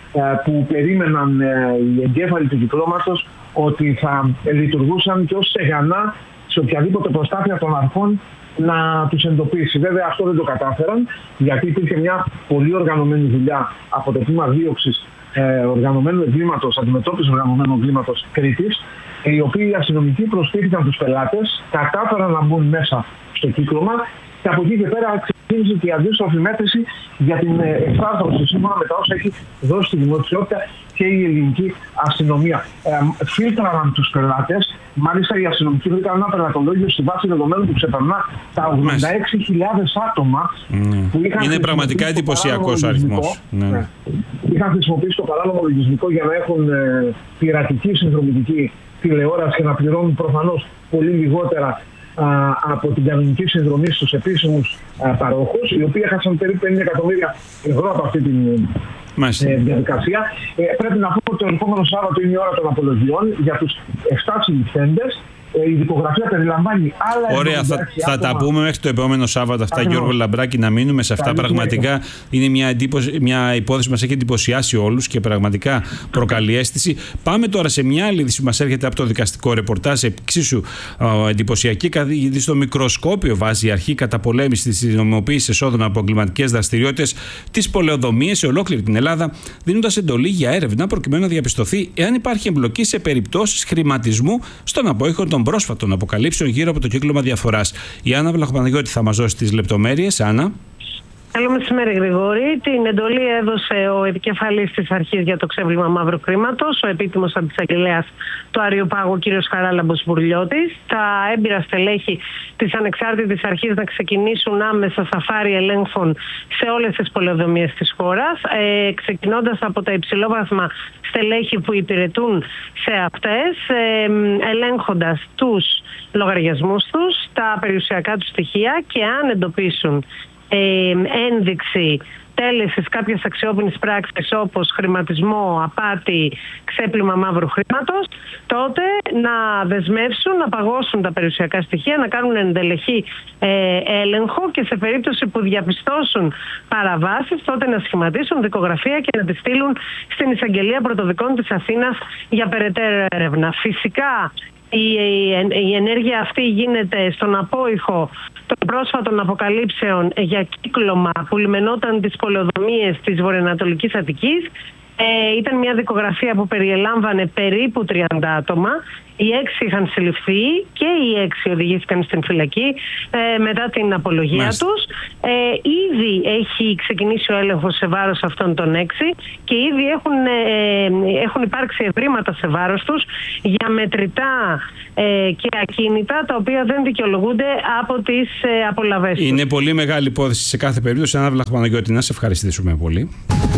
που περίμεναν οι εγκέφαλοι του κυκλώματος ότι θα λειτουργούσαν και ως στεγανά σε οποιαδήποτε προσπάθεια των αρχών να τους εντοπίσει. Βέβαια αυτό δεν το κατάφεραν, γιατί υπήρχε μια πολύ οργανωμένη δουλειά από το τμήμα δίωξης ε, οργανωμένου εγκλήματος, αντιμετώπισης οργανωμένου εγκλήματος Κρήτης, οι οποίοι οι αστυνομικοί προστίθηκαν τους πελάτες, κατάφεραν να μπουν μέσα στο κύκλωμα και από εκεί και πέρα ξεκίνησε και η αντίστροφη μέτρηση για την εξάρθρωση σύμφωνα με τα όσα έχει δώσει στη δημοσιότητα και η ελληνική αστυνομία. Ε, φίλτραναν τους πελάτες, μάλιστα οι αστυνομικοί βρήκαν ένα πελατολόγιο στη βάση δεδομένων που ξεπερνά τα ογδόντα έξι χιλιάδες άτομα. Mm. Που είχαν είναι πραγματικά εντυπωσιακός ο αριθμός. Ναι. Ναι. Είχαν χρησιμοποιήσει το παράνομο λογισμικό για να έχουν ε, πειρατική συνδρομητική τηλεόραση και να πληρώνουν προφανώς πολύ λιγότερα α, από την κανονική συνδρομή στους επίσημους α, παρόχους, οι οποίοι έχασαν περίπου πενήντα εκατομμύρια ευρώ από αυτή την ε, διαδικασία. Ε, πρέπει να πούμε ότι το επόμενο Σάββατο είναι η ώρα των απολογιών για τους εφτά συλληφθέντες. Η δικογραφία περιλαμβάνει άλλα. Ωραία, θα, θα τα πούμε μέχρι το επόμενο Σάββατο αυτά, Ακριβώς. Γιώργο Λαμπράκη, να μείνουμε σε αυτά. Πραγματικά είναι μια, εντύπωση, μια υπόθεση που μας έχει εντυπωσιάσει όλους και πραγματικά προκαλεί αίσθηση. Πάμε τώρα σε μια άλλη είδηση που μας έρχεται από το δικαστικό ρεπορτάζ, εξίσου uh, εντυπωσιακή, γιατί στο μικροσκόπιο βάζει η αρχή καταπολέμηση της νομιμοποίησης εσόδων από εγκληματικές δραστηριότητες, τις πολεοδομίες σε ολόκληρη την Ελλάδα, δίνοντας εντολή για έρευνα προκειμένου να διαπιστωθεί εάν υπάρχει εμπλοκή σε περιπτώσεις χρηματισμού στον απόϊχο των πρόσφατων αποκαλύψεων γύρω από το κύκλωμα διαφοράς. Η Άννα Βλαχοπαναγιώτη θα μας δώσει τις λεπτομέρειες. Άννα. Καλό μεσημέρι, Γρηγόρη. Την εντολή έδωσε ο επικεφαλής της αρχής για το ξέβλημα μαύρου χρήματος, ο επίτιμος αντισαγγελέας του Αριοπάγου, ο κ. Χαράλαμπος Μπουρλιώτης. Τα έμπειρα στελέχη της ανεξάρτητης αρχής να ξεκινήσουν άμεσα σαφάρι ελέγχων σε όλες τις πολεοδομίες της χώρας, ε, ξεκινώντας από τα υψηλόβαθμα στελέχη που υπηρετούν σε αυτές, ε, ελέγχοντας τους λογαριασμούς τους, τα περιουσιακά τους στοιχεία και αν εντοπίσουν Ε, ένδειξη τέλεσης κάποιας αξιόπινης πράξης όπως χρηματισμό, απάτη, ξέπλυμα μαύρου χρήματος, τότε να δεσμεύσουν, να παγώσουν τα περιουσιακά στοιχεία, να κάνουν ενδελεχή ε, έλεγχο και σε περίπτωση που διαπιστώσουν παραβάσεις, τότε να σχηματίσουν δικογραφία και να τη στείλουν στην Εισαγγελία Πρωτοδικών της Αθήνας για περαιτέρω έρευνα. Φυσικά η, η, η ενέργεια αυτή γίνεται στον απόϊχο των πρόσφατων αποκαλύψεων για κύκλωμα που λιμενόταν τις πολεοδομίες της βορειοανατολικής Αττικής. Ε, ήταν μια δικογραφία που περιελάμβανε περίπου τριάντα άτομα. Οι έξι είχαν συλληφθεί και οι έξι οδηγήθηκαν στην φυλακή ε, μετά την απολογία Μάλιστα. τους. Ε, ήδη έχει ξεκινήσει ο έλεγχος σε βάρος αυτών των έξι και ήδη έχουν, ε, έχουν υπάρξει ευρήματα σε βάρος τους για μετρητά ε, και ακίνητα τα οποία δεν δικαιολογούνται από τις ε, απολαβές τους. Είναι πολύ μεγάλη υπόθεση σε κάθε περίπτωση. Ανά Παναγιώτη, να σε ευχαριστήσουμε πολύ.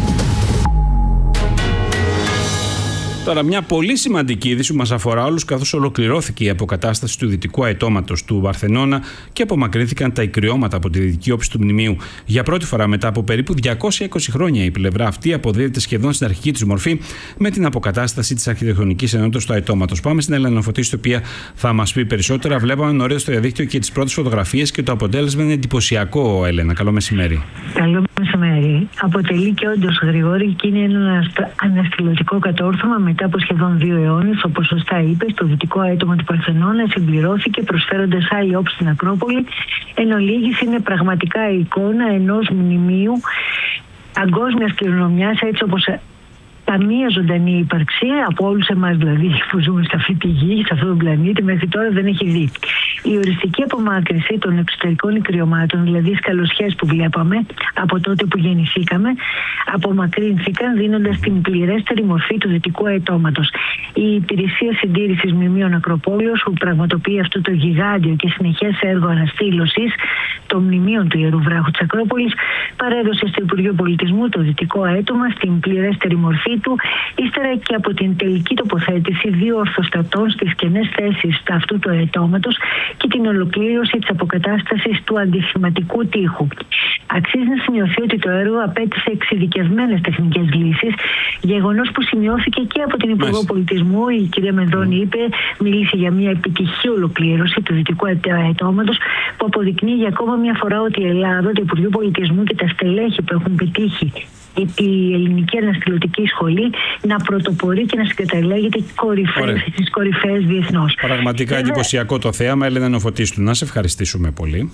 Τώρα, μια πολύ σημαντική είδηση που μας αφορά όλους, καθώς ολοκληρώθηκε η αποκατάσταση του δυτικού αετώματος του Παρθενώνα και απομακρύνθηκαν τα ικριώματα από τη δυτική όψη του μνημείου. Για πρώτη φορά μετά από περίπου διακόσια είκοσι χρόνια, η πλευρά αυτή αποδίδεται σχεδόν στην αρχική της μορφή με την αποκατάσταση της αρχιτεκτονικής ενότητας του αετώματος. Πάμε στην Έλενα Φωτίση, η οποία θα μας πει περισσότερα. Βλέπαμε νωρίτερα στο διαδίκτυο και τις πρώτες φωτογραφίες και το αποτέλεσμα είναι εντυπωσιακό, Έλενα. Καλό μεσημέρι. Καλό μεσημέρι. Αποτελεί και όντως, Γρηγόρη, και είναι ένα αναστηλωτικό κατόρθωμα μετά από σχεδόν δύο αιώνες, όπως σωστά είπες. Το δυτικό αέτωμα του Παρθενώνα συμπληρώθηκε προσφέροντας άλλη όψη στην Ακρόπολη. Εν ολίγης είναι πραγματικά η εικόνα ενός μνημείου παγκόσμιας κληρονομιάς, έτσι όπως καμία ζωντανή ύπαρξη από όλους εμάς δηλαδή που ζούμε σε αυτή τη γη, σε αυτόν τον πλανήτη, μέχρι τώρα δεν έχει δει. Η οριστική απομάκρυνση των εξωτερικών ικριωμάτων, δηλαδή οι σκαλωσιές που βλέπαμε από τότε που γεννηθήκαμε, απομακρύνθηκαν δίνοντας την πληρέστερη μορφή του δυτικού αετώματος. Η Υπηρεσία Συντήρησης Μνημείων Ακροπόλεως, που πραγματοποιεί αυτό το γιγάντιο και συνεχές έργο αναστήλωσης των μνημείων του Ιερού Βράχου της Ακρόπολης, παρέδωσε στο Υπουργείο Πολιτισμού το δυτικό αέτωμα στην πληρέστερη μορφή του, ύστερα και από την τελική τοποθέτηση δύο ορθοστατών στις κενές θέσεις αυτού του αετώματος και την ολοκλήρωση της αποκατάστασης του αντισηματικού τείχου. Αξίζει να σημειωθεί ότι το έργο απέτησε εξειδικευμένες τεχνικές λύσεις, γεγονός που σημειώθηκε και από την Υπουργό Πολιτισμού. Η κυρία Μενδώνη είπε, μίλησε για μια επιτυχή ολοκλήρωση του δυτικού αετώματος, που αποδεικνύει για ακόμα μια φορά ότι η Ελλάδα, το Υπουργείο Πολιτισμού και τα στελέχη που έχουν πετύχει η Ελληνική Αναστηλωτική Σχολή να πρωτοπορεί και να συγκαταλέγεται στις κορυφαίες διεθνώς. Πραγματικά Βέβαια... εντυπωσιακό το θέαμα. Έλενα Νοφωτίστου, να σε ευχαριστήσουμε πολύ.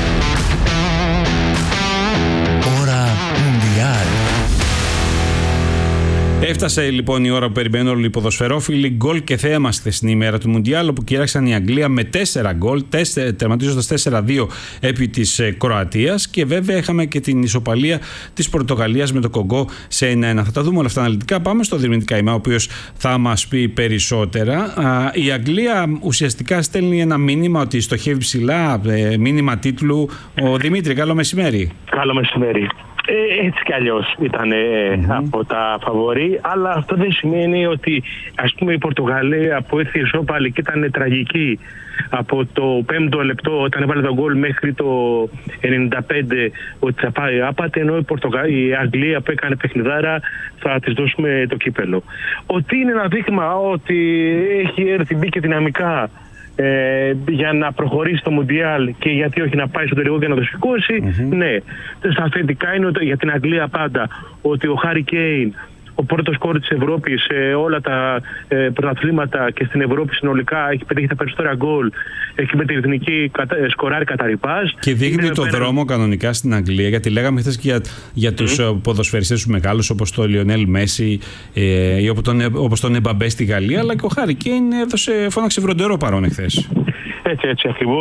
Ώρα Μουντιάλ. Έφτασε λοιπόν η ώρα που περιμένουν όλοι οι ποδοσφαιρόφιλοι. Γκολ και θέαμα στη χθεσινή ημέρα του Μουντιάλ, όπου κήραξαν η Αγγλία με τέσσερα γκολ, τερματίζοντας τέσσερα δύο επί της Κροατίας. Και βέβαια είχαμε και την ισοπαλία της Πορτογαλίας με το Κογκό σε ένα ένα. Θα τα δούμε όλα αυτά αναλυτικά. Πάμε στο Δημήτρη Καημά, ο οποίος θα μας πει περισσότερα. Η Αγγλία ουσιαστικά στέλνει ένα μήνυμα ότι στοχεύει ψηλά, μήνυμα τίτλου. Ο Δημήτρη, καλό μεσημέρη. Καλό μεσημέρι. Ε, έτσι κι αλλιώς ήταν ε, mm-hmm. από τα φαβορί, αλλά αυτό δεν σημαίνει ότι, ας πούμε, η Πορτογαλία που ήρθε ισόπαλη και ήταν τραγική από το πέμπτο λεπτό όταν έβαλε τον γκολ μέχρι το ενενήντα πέντε ότι θα πάει άπατη, ενώ η, Πορτογα... η Αγγλία που έκανε παιχνιδάρα θα της δώσουμε το κύπελο. Ότι είναι ένα δείγμα ότι έχει έρθει, μπήκε δυναμικά Ε, για να προχωρήσει το Μουντιάλ και γιατί όχι να πάει στο τελικό και να το σηκώσει. Mm-hmm. Ναι, στα θετικά είναι για την Αγγλία πάντα ότι ο Χάρι Κέιν, ο πρώτος σκόρερ της Ευρώπης σε όλα τα ε, πρωταθλήματα και στην Ευρώπη συνολικά, έχει πετύχει τα περισσότερα γκολ, έχει με την εθνική ε, σκοράρει κατά ρηπάς. Και δείχνει το πέρα... δρόμο κανονικά στην Αγγλία, γιατί λέγαμε χθες και για, για τους mm. ποδοσφαιριστές τους μεγάλους, όπως το Λιονέλ Μέση ε, ή όπως τον, όπως τον Εμπαμπέ στη Γαλλία, αλλά και ο Χάρι Κέιν έδωσε, φώναξε βροντερό παρόν εχθές. Έτσι, έτσι ακριβώς.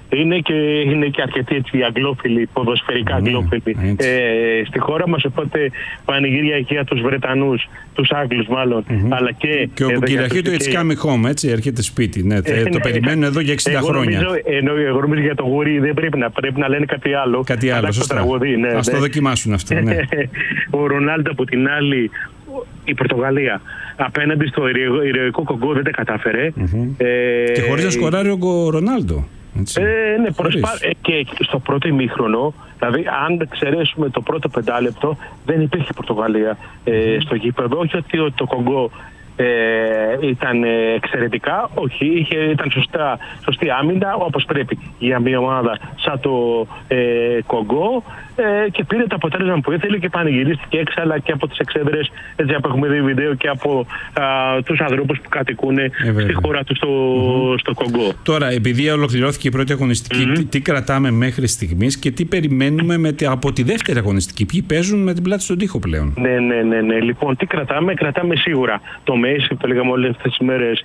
Είναι και, είναι και αρκετοί έτσι, αγγλόφιλοι, ποδοσφαιρικά αγγλόφιλοι ε, στη χώρα μας. Οπότε πανηγύρια για τους Βρετανούς, τους Άγγλους μάλλον. Mm-hmm. Αλλά και, και όπου κυριαρχεί το It's Coming Home, έτσι, έρχεται σπίτι. Ναι, ε, το ναι, περιμένουν εδώ για εξήντα εγώ χρόνια. Νομίζω, ενώ, εγώ νομίζω για το γουρί δεν πρέπει να, πρέπει να λένε κάτι άλλο. Κάτι άλλο, σωστά. Τραγωδί, ναι, ας ναι. το δοκιμάσουν αυτό. Ναι. Ο Ρονάλντο από την άλλη, η Πορτογαλία απέναντι στο ηρωικό Κογκό δεν τα κατάφερε. Mm-hmm. Ε, και χωρίς να σκοράρει ο Ρονάλντο. Ε, ναι, προσπά... ε, και στο πρώτο ημίχρονο, δηλαδή αν εξαιρέσουμε το πρώτο πεντάλεπτο, δεν υπήρχε Πορτογαλία ε, στο γήπεδο. Όχι ότι το Κογκό ε, ήταν εξαιρετικά, όχι, είχε, ήταν σωστά, σωστή άμυνα όπως πρέπει για μια ομάδα σαν το ε, Κογκό ε, και πήρε το αποτέλεσμα που ήθελε και πανηγυρίστηκε έξαλα και από τις εξέδρες, έτσι που έχουμε δει βίντεο, και από α, τους ανθρώπους που κατοικούν ε, στη χώρα του στο, mm-hmm. στο Κογκό. Τώρα, επειδή ολοκληρώθηκε η πρώτη αγωνιστική, mm-hmm. τι, τι κρατάμε μέχρι στιγμής και τι περιμένουμε με, από τη δεύτερη αγωνιστική? Ποιοι παίζουν με την πλάτη στον τοίχο πλέον? Ναι, ναι, ναι, ναι. Λοιπόν, τι κρατάμε? Κρατάμε σίγουρα το Μέση, το λέγαμε όλες αυτές τις μέρες,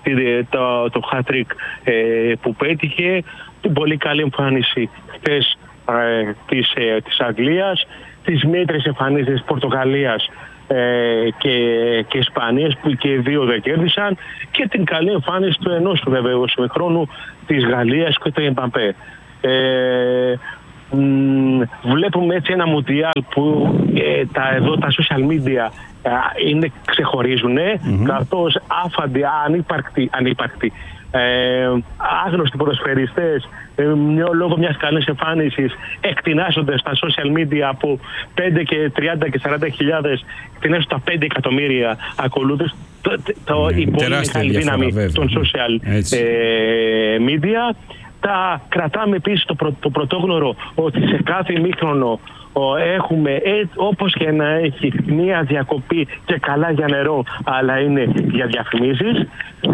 το, το hat-trick ε, που πέτυχε, την πολύ καλή εμφάνιση χθες ε, της, ε, της Αγγλίας, τις μέτρες εμφανίσεις της Πορτογαλίας ε, και, και Ισπανίας που και οι δύο δεν κέρδισαν, και την καλή εμφάνιση του ενός βεβαίως ημιχρόνου της Γαλλίας και του Εμπαπέ. Ε, μ, βλέπουμε έτσι ένα μουντιάλ που ε, τα, εδώ τα social media είναι, ξεχωρίζουν, mm-hmm. καθώς άφαντοι, ανύπαρκτοι, ανύπαρκτοι ε, άγνωστοι ποδοσφαιριστές ε, λόγω μιας καλής εμφάνισης εκτινάσσονται στα social media από πέντε και τριάντα και σαράντα χιλιάδες, εκτινάσσονται τα πέντε εκατομμύρια ακολούθους. Το, το, mm, η πολύ μεγάλη δύναμη βέβαια των social ε, media. Τα κρατάμε επίσης το, πρω, το πρωτόγνωρο ότι σε κάθε ημίχρονο έχουμε, ε, όπως και να έχει, μία διακοπή και καλά για νερό, αλλά είναι για διαφημίσεις.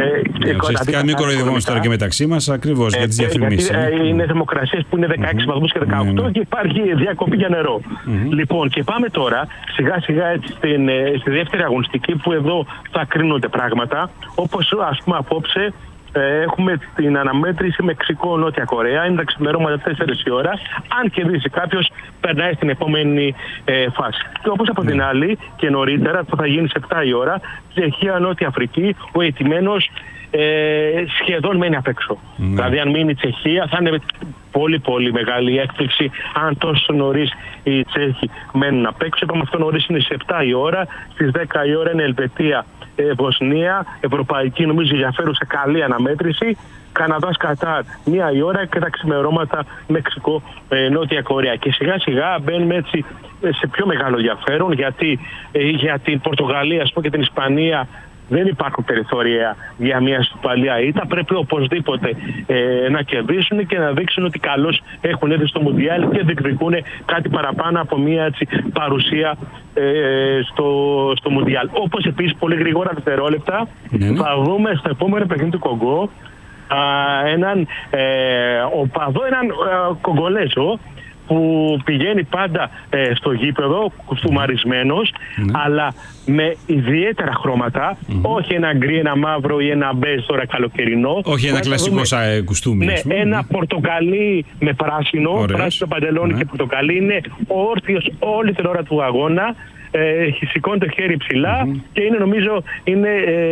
Ε, ουσιαστικά μην κοροϊδευόμαστε τώρα και μεταξύ μας, ακριβώς ε, για τις διαφημίσεις. Γιατί ε, είναι δημοκρασίες που είναι δεκαέξι mm-hmm. βαθμούς και δεκαοκτώ mm-hmm. και υπάρχει διακοπή για νερό. Mm-hmm. Λοιπόν, και πάμε τώρα σιγά σιγά έτσι, στην, στη δεύτερη αγωνιστική, που εδώ θα κρίνονται πράγματα, όπως ας πούμε απόψε. Ε, έχουμε την αναμέτρηση Μεξικό-Νότια Κορέα. Είναι τα ξημερώματα τέσσερις η ώρα. Αν κερδίσει κάποιος, περνάει στην επόμενη ε, φάση. Και όπως από την άλλη και νωρίτερα, που θα γίνει σε επτά η ώρα, Τσεχία-Νότια Αφρική, ο αιτημένος ε, σχεδόν μένει απ' έξω. Mm. Δηλαδή, αν μείνει η Τσεχία, θα είναι πολύ πολύ μεγάλη έκπληξη αν τόσο νωρίς οι Τσέχοι μένουν απ' έξω. Είπαμε αυτό νωρίς είναι σε επτά η ώρα. Στις δέκα η ώρα είναι Ελβετία. Βοσνία, ευρωπαϊκή νομίζω ενδιαφέρουσα καλή αναμέτρηση. Καναδάς Κατάρ μία η ώρα, και τα ξημερώματα Μεξικό ε, Νότια Κορέα. Και σιγά σιγά μπαίνουμε έτσι σε πιο μεγάλο ενδιαφέρον, γιατί ε, για την Πορτογαλία ας πούμε, και την Ισπανία δεν υπάρχουν περιθώρια για μια στυπαλία ήττα. Πρέπει οπωσδήποτε ε, να κερδίσουν και να δείξουν ότι καλώς έχουν έρθει στο Μουντιάλ και διεκδικούν κάτι παραπάνω από μια έτσι, παρουσία ε, στο, στο Μουντιάλ. Όπως επίσης πολύ γρήγορα δευτερόλεπτα mm-hmm. θα δούμε στο επόμενο παιχνίδι του Κογκό α, έναν ε, οπαδό, έναν ε, Κογκολέζο, που πηγαίνει πάντα ε, στο γήπεδο, κουστούμαρισμένος, mm-hmm. αλλά με ιδιαίτερα χρώματα, mm-hmm. όχι ένα γκρι, ένα μαύρο ή ένα μπέζ τώρα καλοκαιρινό. Όχι ένα κλασικό δούμε, κουστούμι. Ναι, ένα πορτοκαλί με πράσινο, Ωραίος. πράσινο παντελόνι mm-hmm. και πορτοκαλί. Είναι όρθιος όλη την ώρα του αγώνα. Ε, σηκώνει το χέρι ψηλά mm-hmm. και είναι νομίζω είναι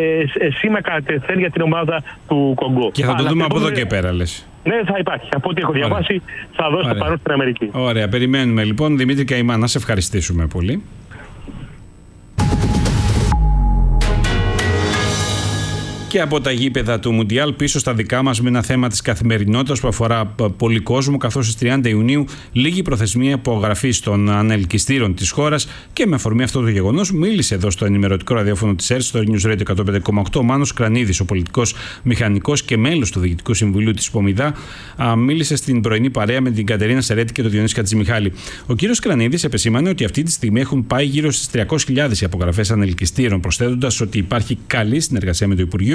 ε, σήμα κατευθέν για την ομάδα του Κογκό. Και θα το δούμε από εδώ και πέρα, λες. Ναι, θα υπάρχει. Από ό,τι έχω διαβάσει, θα δώσει το παρόν στην Αμερική. Ωραία, περιμένουμε λοιπόν. Δημήτρη Καημά, να σε ευχαριστήσουμε πολύ. Και από τα γήπεδα του Μουντιάλ πίσω στα δικά μας με ένα θέμα της καθημερινότητας που αφορά πολύ κόσμο, καθώς στις τριάντα Ιουνίου λήγει η προθεσμία υπογραφής των ανελκυστήρων της χώρας, και με αφορμή αυτό το γεγονός μίλησε εδώ στο ενημερωτικό ραδιόφωνο της ΕΡΤ, στο News Radio εκατόν πέντε κόμμα οκτώ, ο Μάνος Κρανίδης, ο πολιτικός μηχανικός και μέλος του Διοικητικού Συμβουλίου της Πομιδά, μίλησε στην πρωινή παρέα με την Κατερίνα Σερέτη και τον Διονύση Χατζημιχάλη. Ο κύριος Κρανίδης επεσήμανε ότι αυτή τη στιγμή έχουν πάει γύρω στις τριακόσιες χιλιάδες οι απογραφές ανελκυστήρων, προσθέτοντας ότι υπάρχει καλή συνεργασία με το Υπουργείο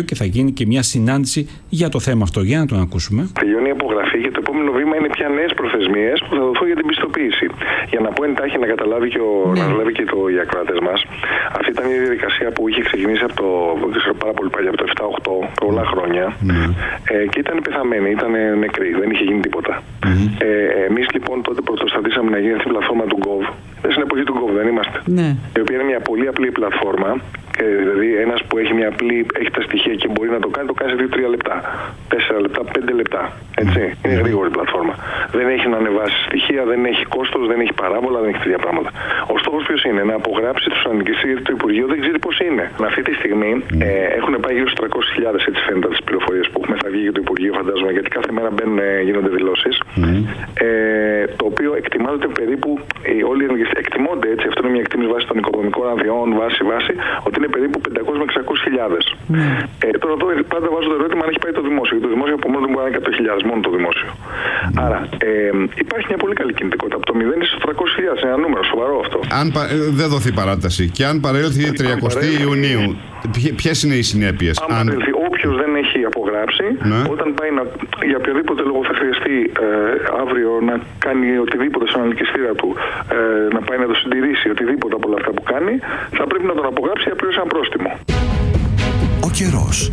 και θα γίνει και μια συνάντηση για το θέμα αυτό. Για να τον ακούσουμε. Τελειώνει η απογραφή και το επόμενο βήμα είναι πια νέες προθεσμίες που θα δοθούν για την πιστοποίηση. Για να πω εντάχει να καταλάβει και, ο, ναι. να καταλάβει και το, οι ακροατές μας, αυτή ήταν μια διαδικασία που είχε ξεκινήσει από το, ξέρω, πάρα πολύ παλιά, από το επτά οκτώ, πολλά χρόνια, ναι. ε, και ήταν πεθαμένη, ήταν νεκρή, δεν είχε γίνει τίποτα. Mm-hmm. Ε, εμείς λοιπόν τότε πρωτοστατήσαμε να γίνει αυτή η πλατφόρμα του Gov. Στην εποχή του Gov δεν είμαστε. Ναι. Η οποία είναι μια πολύ απλή πλατφόρμα. Και δηλαδή ένας που έχει μια απλή, έχει τα στοιχεία και μπορεί να το κάνει, το κάνει σε δύο τρία λεπτά. τέσσερα λεπτά, πέντε λεπτά. Έτσι. Είναι γρήγορη πλατφόρμα. Δεν έχει να ανεβάσει στοιχεία, δεν έχει κόστος, δεν έχει παράβολα, δεν έχει τέτοια πράγματα. Ο στόχος ποιος είναι? Να απογράψει τους ανηλικιστές, γιατί το Υπουργείο δεν ξέρει πώς είναι. Αυτή τη στιγμή ε, έχουν πάει γύρω στους τριακόσιες χιλιάδες, έτσι φαίνεται από τις πληροφορίες που έχουμε. Θα βγει και το Υπουργείο, φαντάζομαι, γιατί κάθε μέρα μπαίνουν, γίνονται δηλώσεις. Mm. Ε, το οποίο εκτιμάται περίπου, ε, όλοι οι ανηλικιστές εκτιμώνται έτσι, αυτό είναι μια εκτίμηση βάση των οικοδομικών αδειών, βάση, βάση, ότι είναι περίπου πεντακόσιες με εξακόσιες χιλιάδες. Mm. Ε, τώρα εδώ πάντα βάζω το ερώτημα αν έχει πάει το δημόσιο. Γιατί το δημόσιο από μόνο του μπορεί να είναι εκατό χιλιάδες, μόνο το δημόσιο. Mm. Άρα ε, υπάρχει μια πολύ καλή κινητικότητα. Από το μηδέν στους τριακόσιες χιλιάδες. Είναι ένα νούμερο σοβαρό αυτό. Αν πα, ε, δεν δοθεί παράταση και αν παρέλθει τριαντάο Ιουνίου, ποιες είναι οι συνέπειες? Αν, αν... παρέλθει όποιος δεν έχει απογράψει, ναι. όταν πάει να, για οποιοδήποτε λόγο θα χρειαστεί ε, αύριο να κάνει οτιδήποτε στον ανηλικιστήρα του, ε, να πάει να το συντηρήσει, οτιδήποτε από όλα αυτά που κάνει, θα πρέπει να τον απογράψει για πλήρως ένα πρόστιμο. Ο καιρός.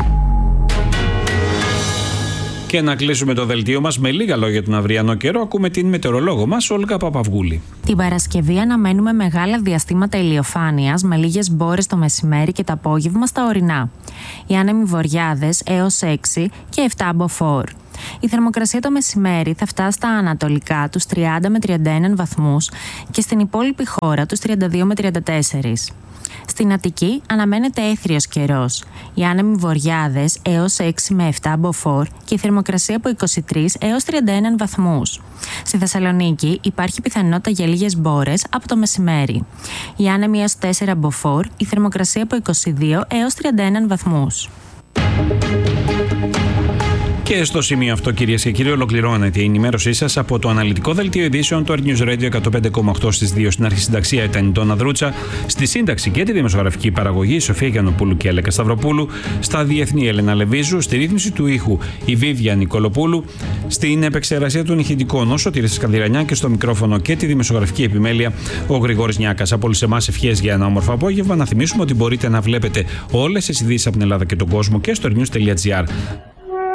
Και να κλείσουμε το δελτίο μας με λίγα λόγια τον αυριανό καιρό. Ακούμε την μετεωρολόγο μας, Όλγα Παπαυγούλη. Την Παρασκευή αναμένουμε μεγάλα διαστήματα ηλιοφάνειας με λίγες μπόρες το μεσημέρι και το απόγευμα στα ορεινά. Οι άνεμοι βοριάδες έως έξι και επτά μποφόρ. Η θερμοκρασία το μεσημέρι θα φτάσει στα ανατολικά τους τριάντα με τριάντα ένα βαθμούς και στην υπόλοιπη χώρα τους τριάντα δύο με τριάντα τέσσερα. Στην Αττική αναμένεται έθριος καιρός. Οι άνεμοι βοριάδες έως έξι με επτά μποφόρ και η θερμοκρασία από είκοσι τρία έως τριάντα ένα βαθμούς. Στη Θεσσαλονίκη υπάρχει πιθανότητα για λίγες μπόρες από το μεσημέρι. Οι άνεμοι έως τέσσερα μποφόρ, η θερμοκρασία από είκοσι δύο έως τριάντα ένα βαθμούς. Και στο σημείο αυτό, κυρίες και κύριοι, ολοκληρώνεται η ενημέρωσή σας από το αναλυτικό δελτίο ειδήσεων του Earth News Radio εκατόν πέντε κόμμα οκτώ στις δύο. Στην αρχισυνταξία ήταν η Ντόνα Δρούτσα, στη σύνταξη και τη δημοσιογραφική παραγωγή η Σοφία Γιαννοπούλου και η Έλεκα Σταυροπούλου, στα διεθνή Έλενα Λεβίζου, στη ρύθμιση του ήχου η Βίβια Νικολοπούλου, στην επεξεργασία των ηχητικών ο Σωτήρης Σκανδυρανιά και στο μικρόφωνο και τη δημοσιογραφική επιμέλεια ο Γρηγόρης Νιάκας. Από όλους εμάς ευχές για ένα όμορφο απόγευμα. Να θυμίσουμε ότι μπορείτε να βλέπετε όλες τις ειδήσεις από την Ελλάδα και τον κόσμο και στο earthnews τελεία gr.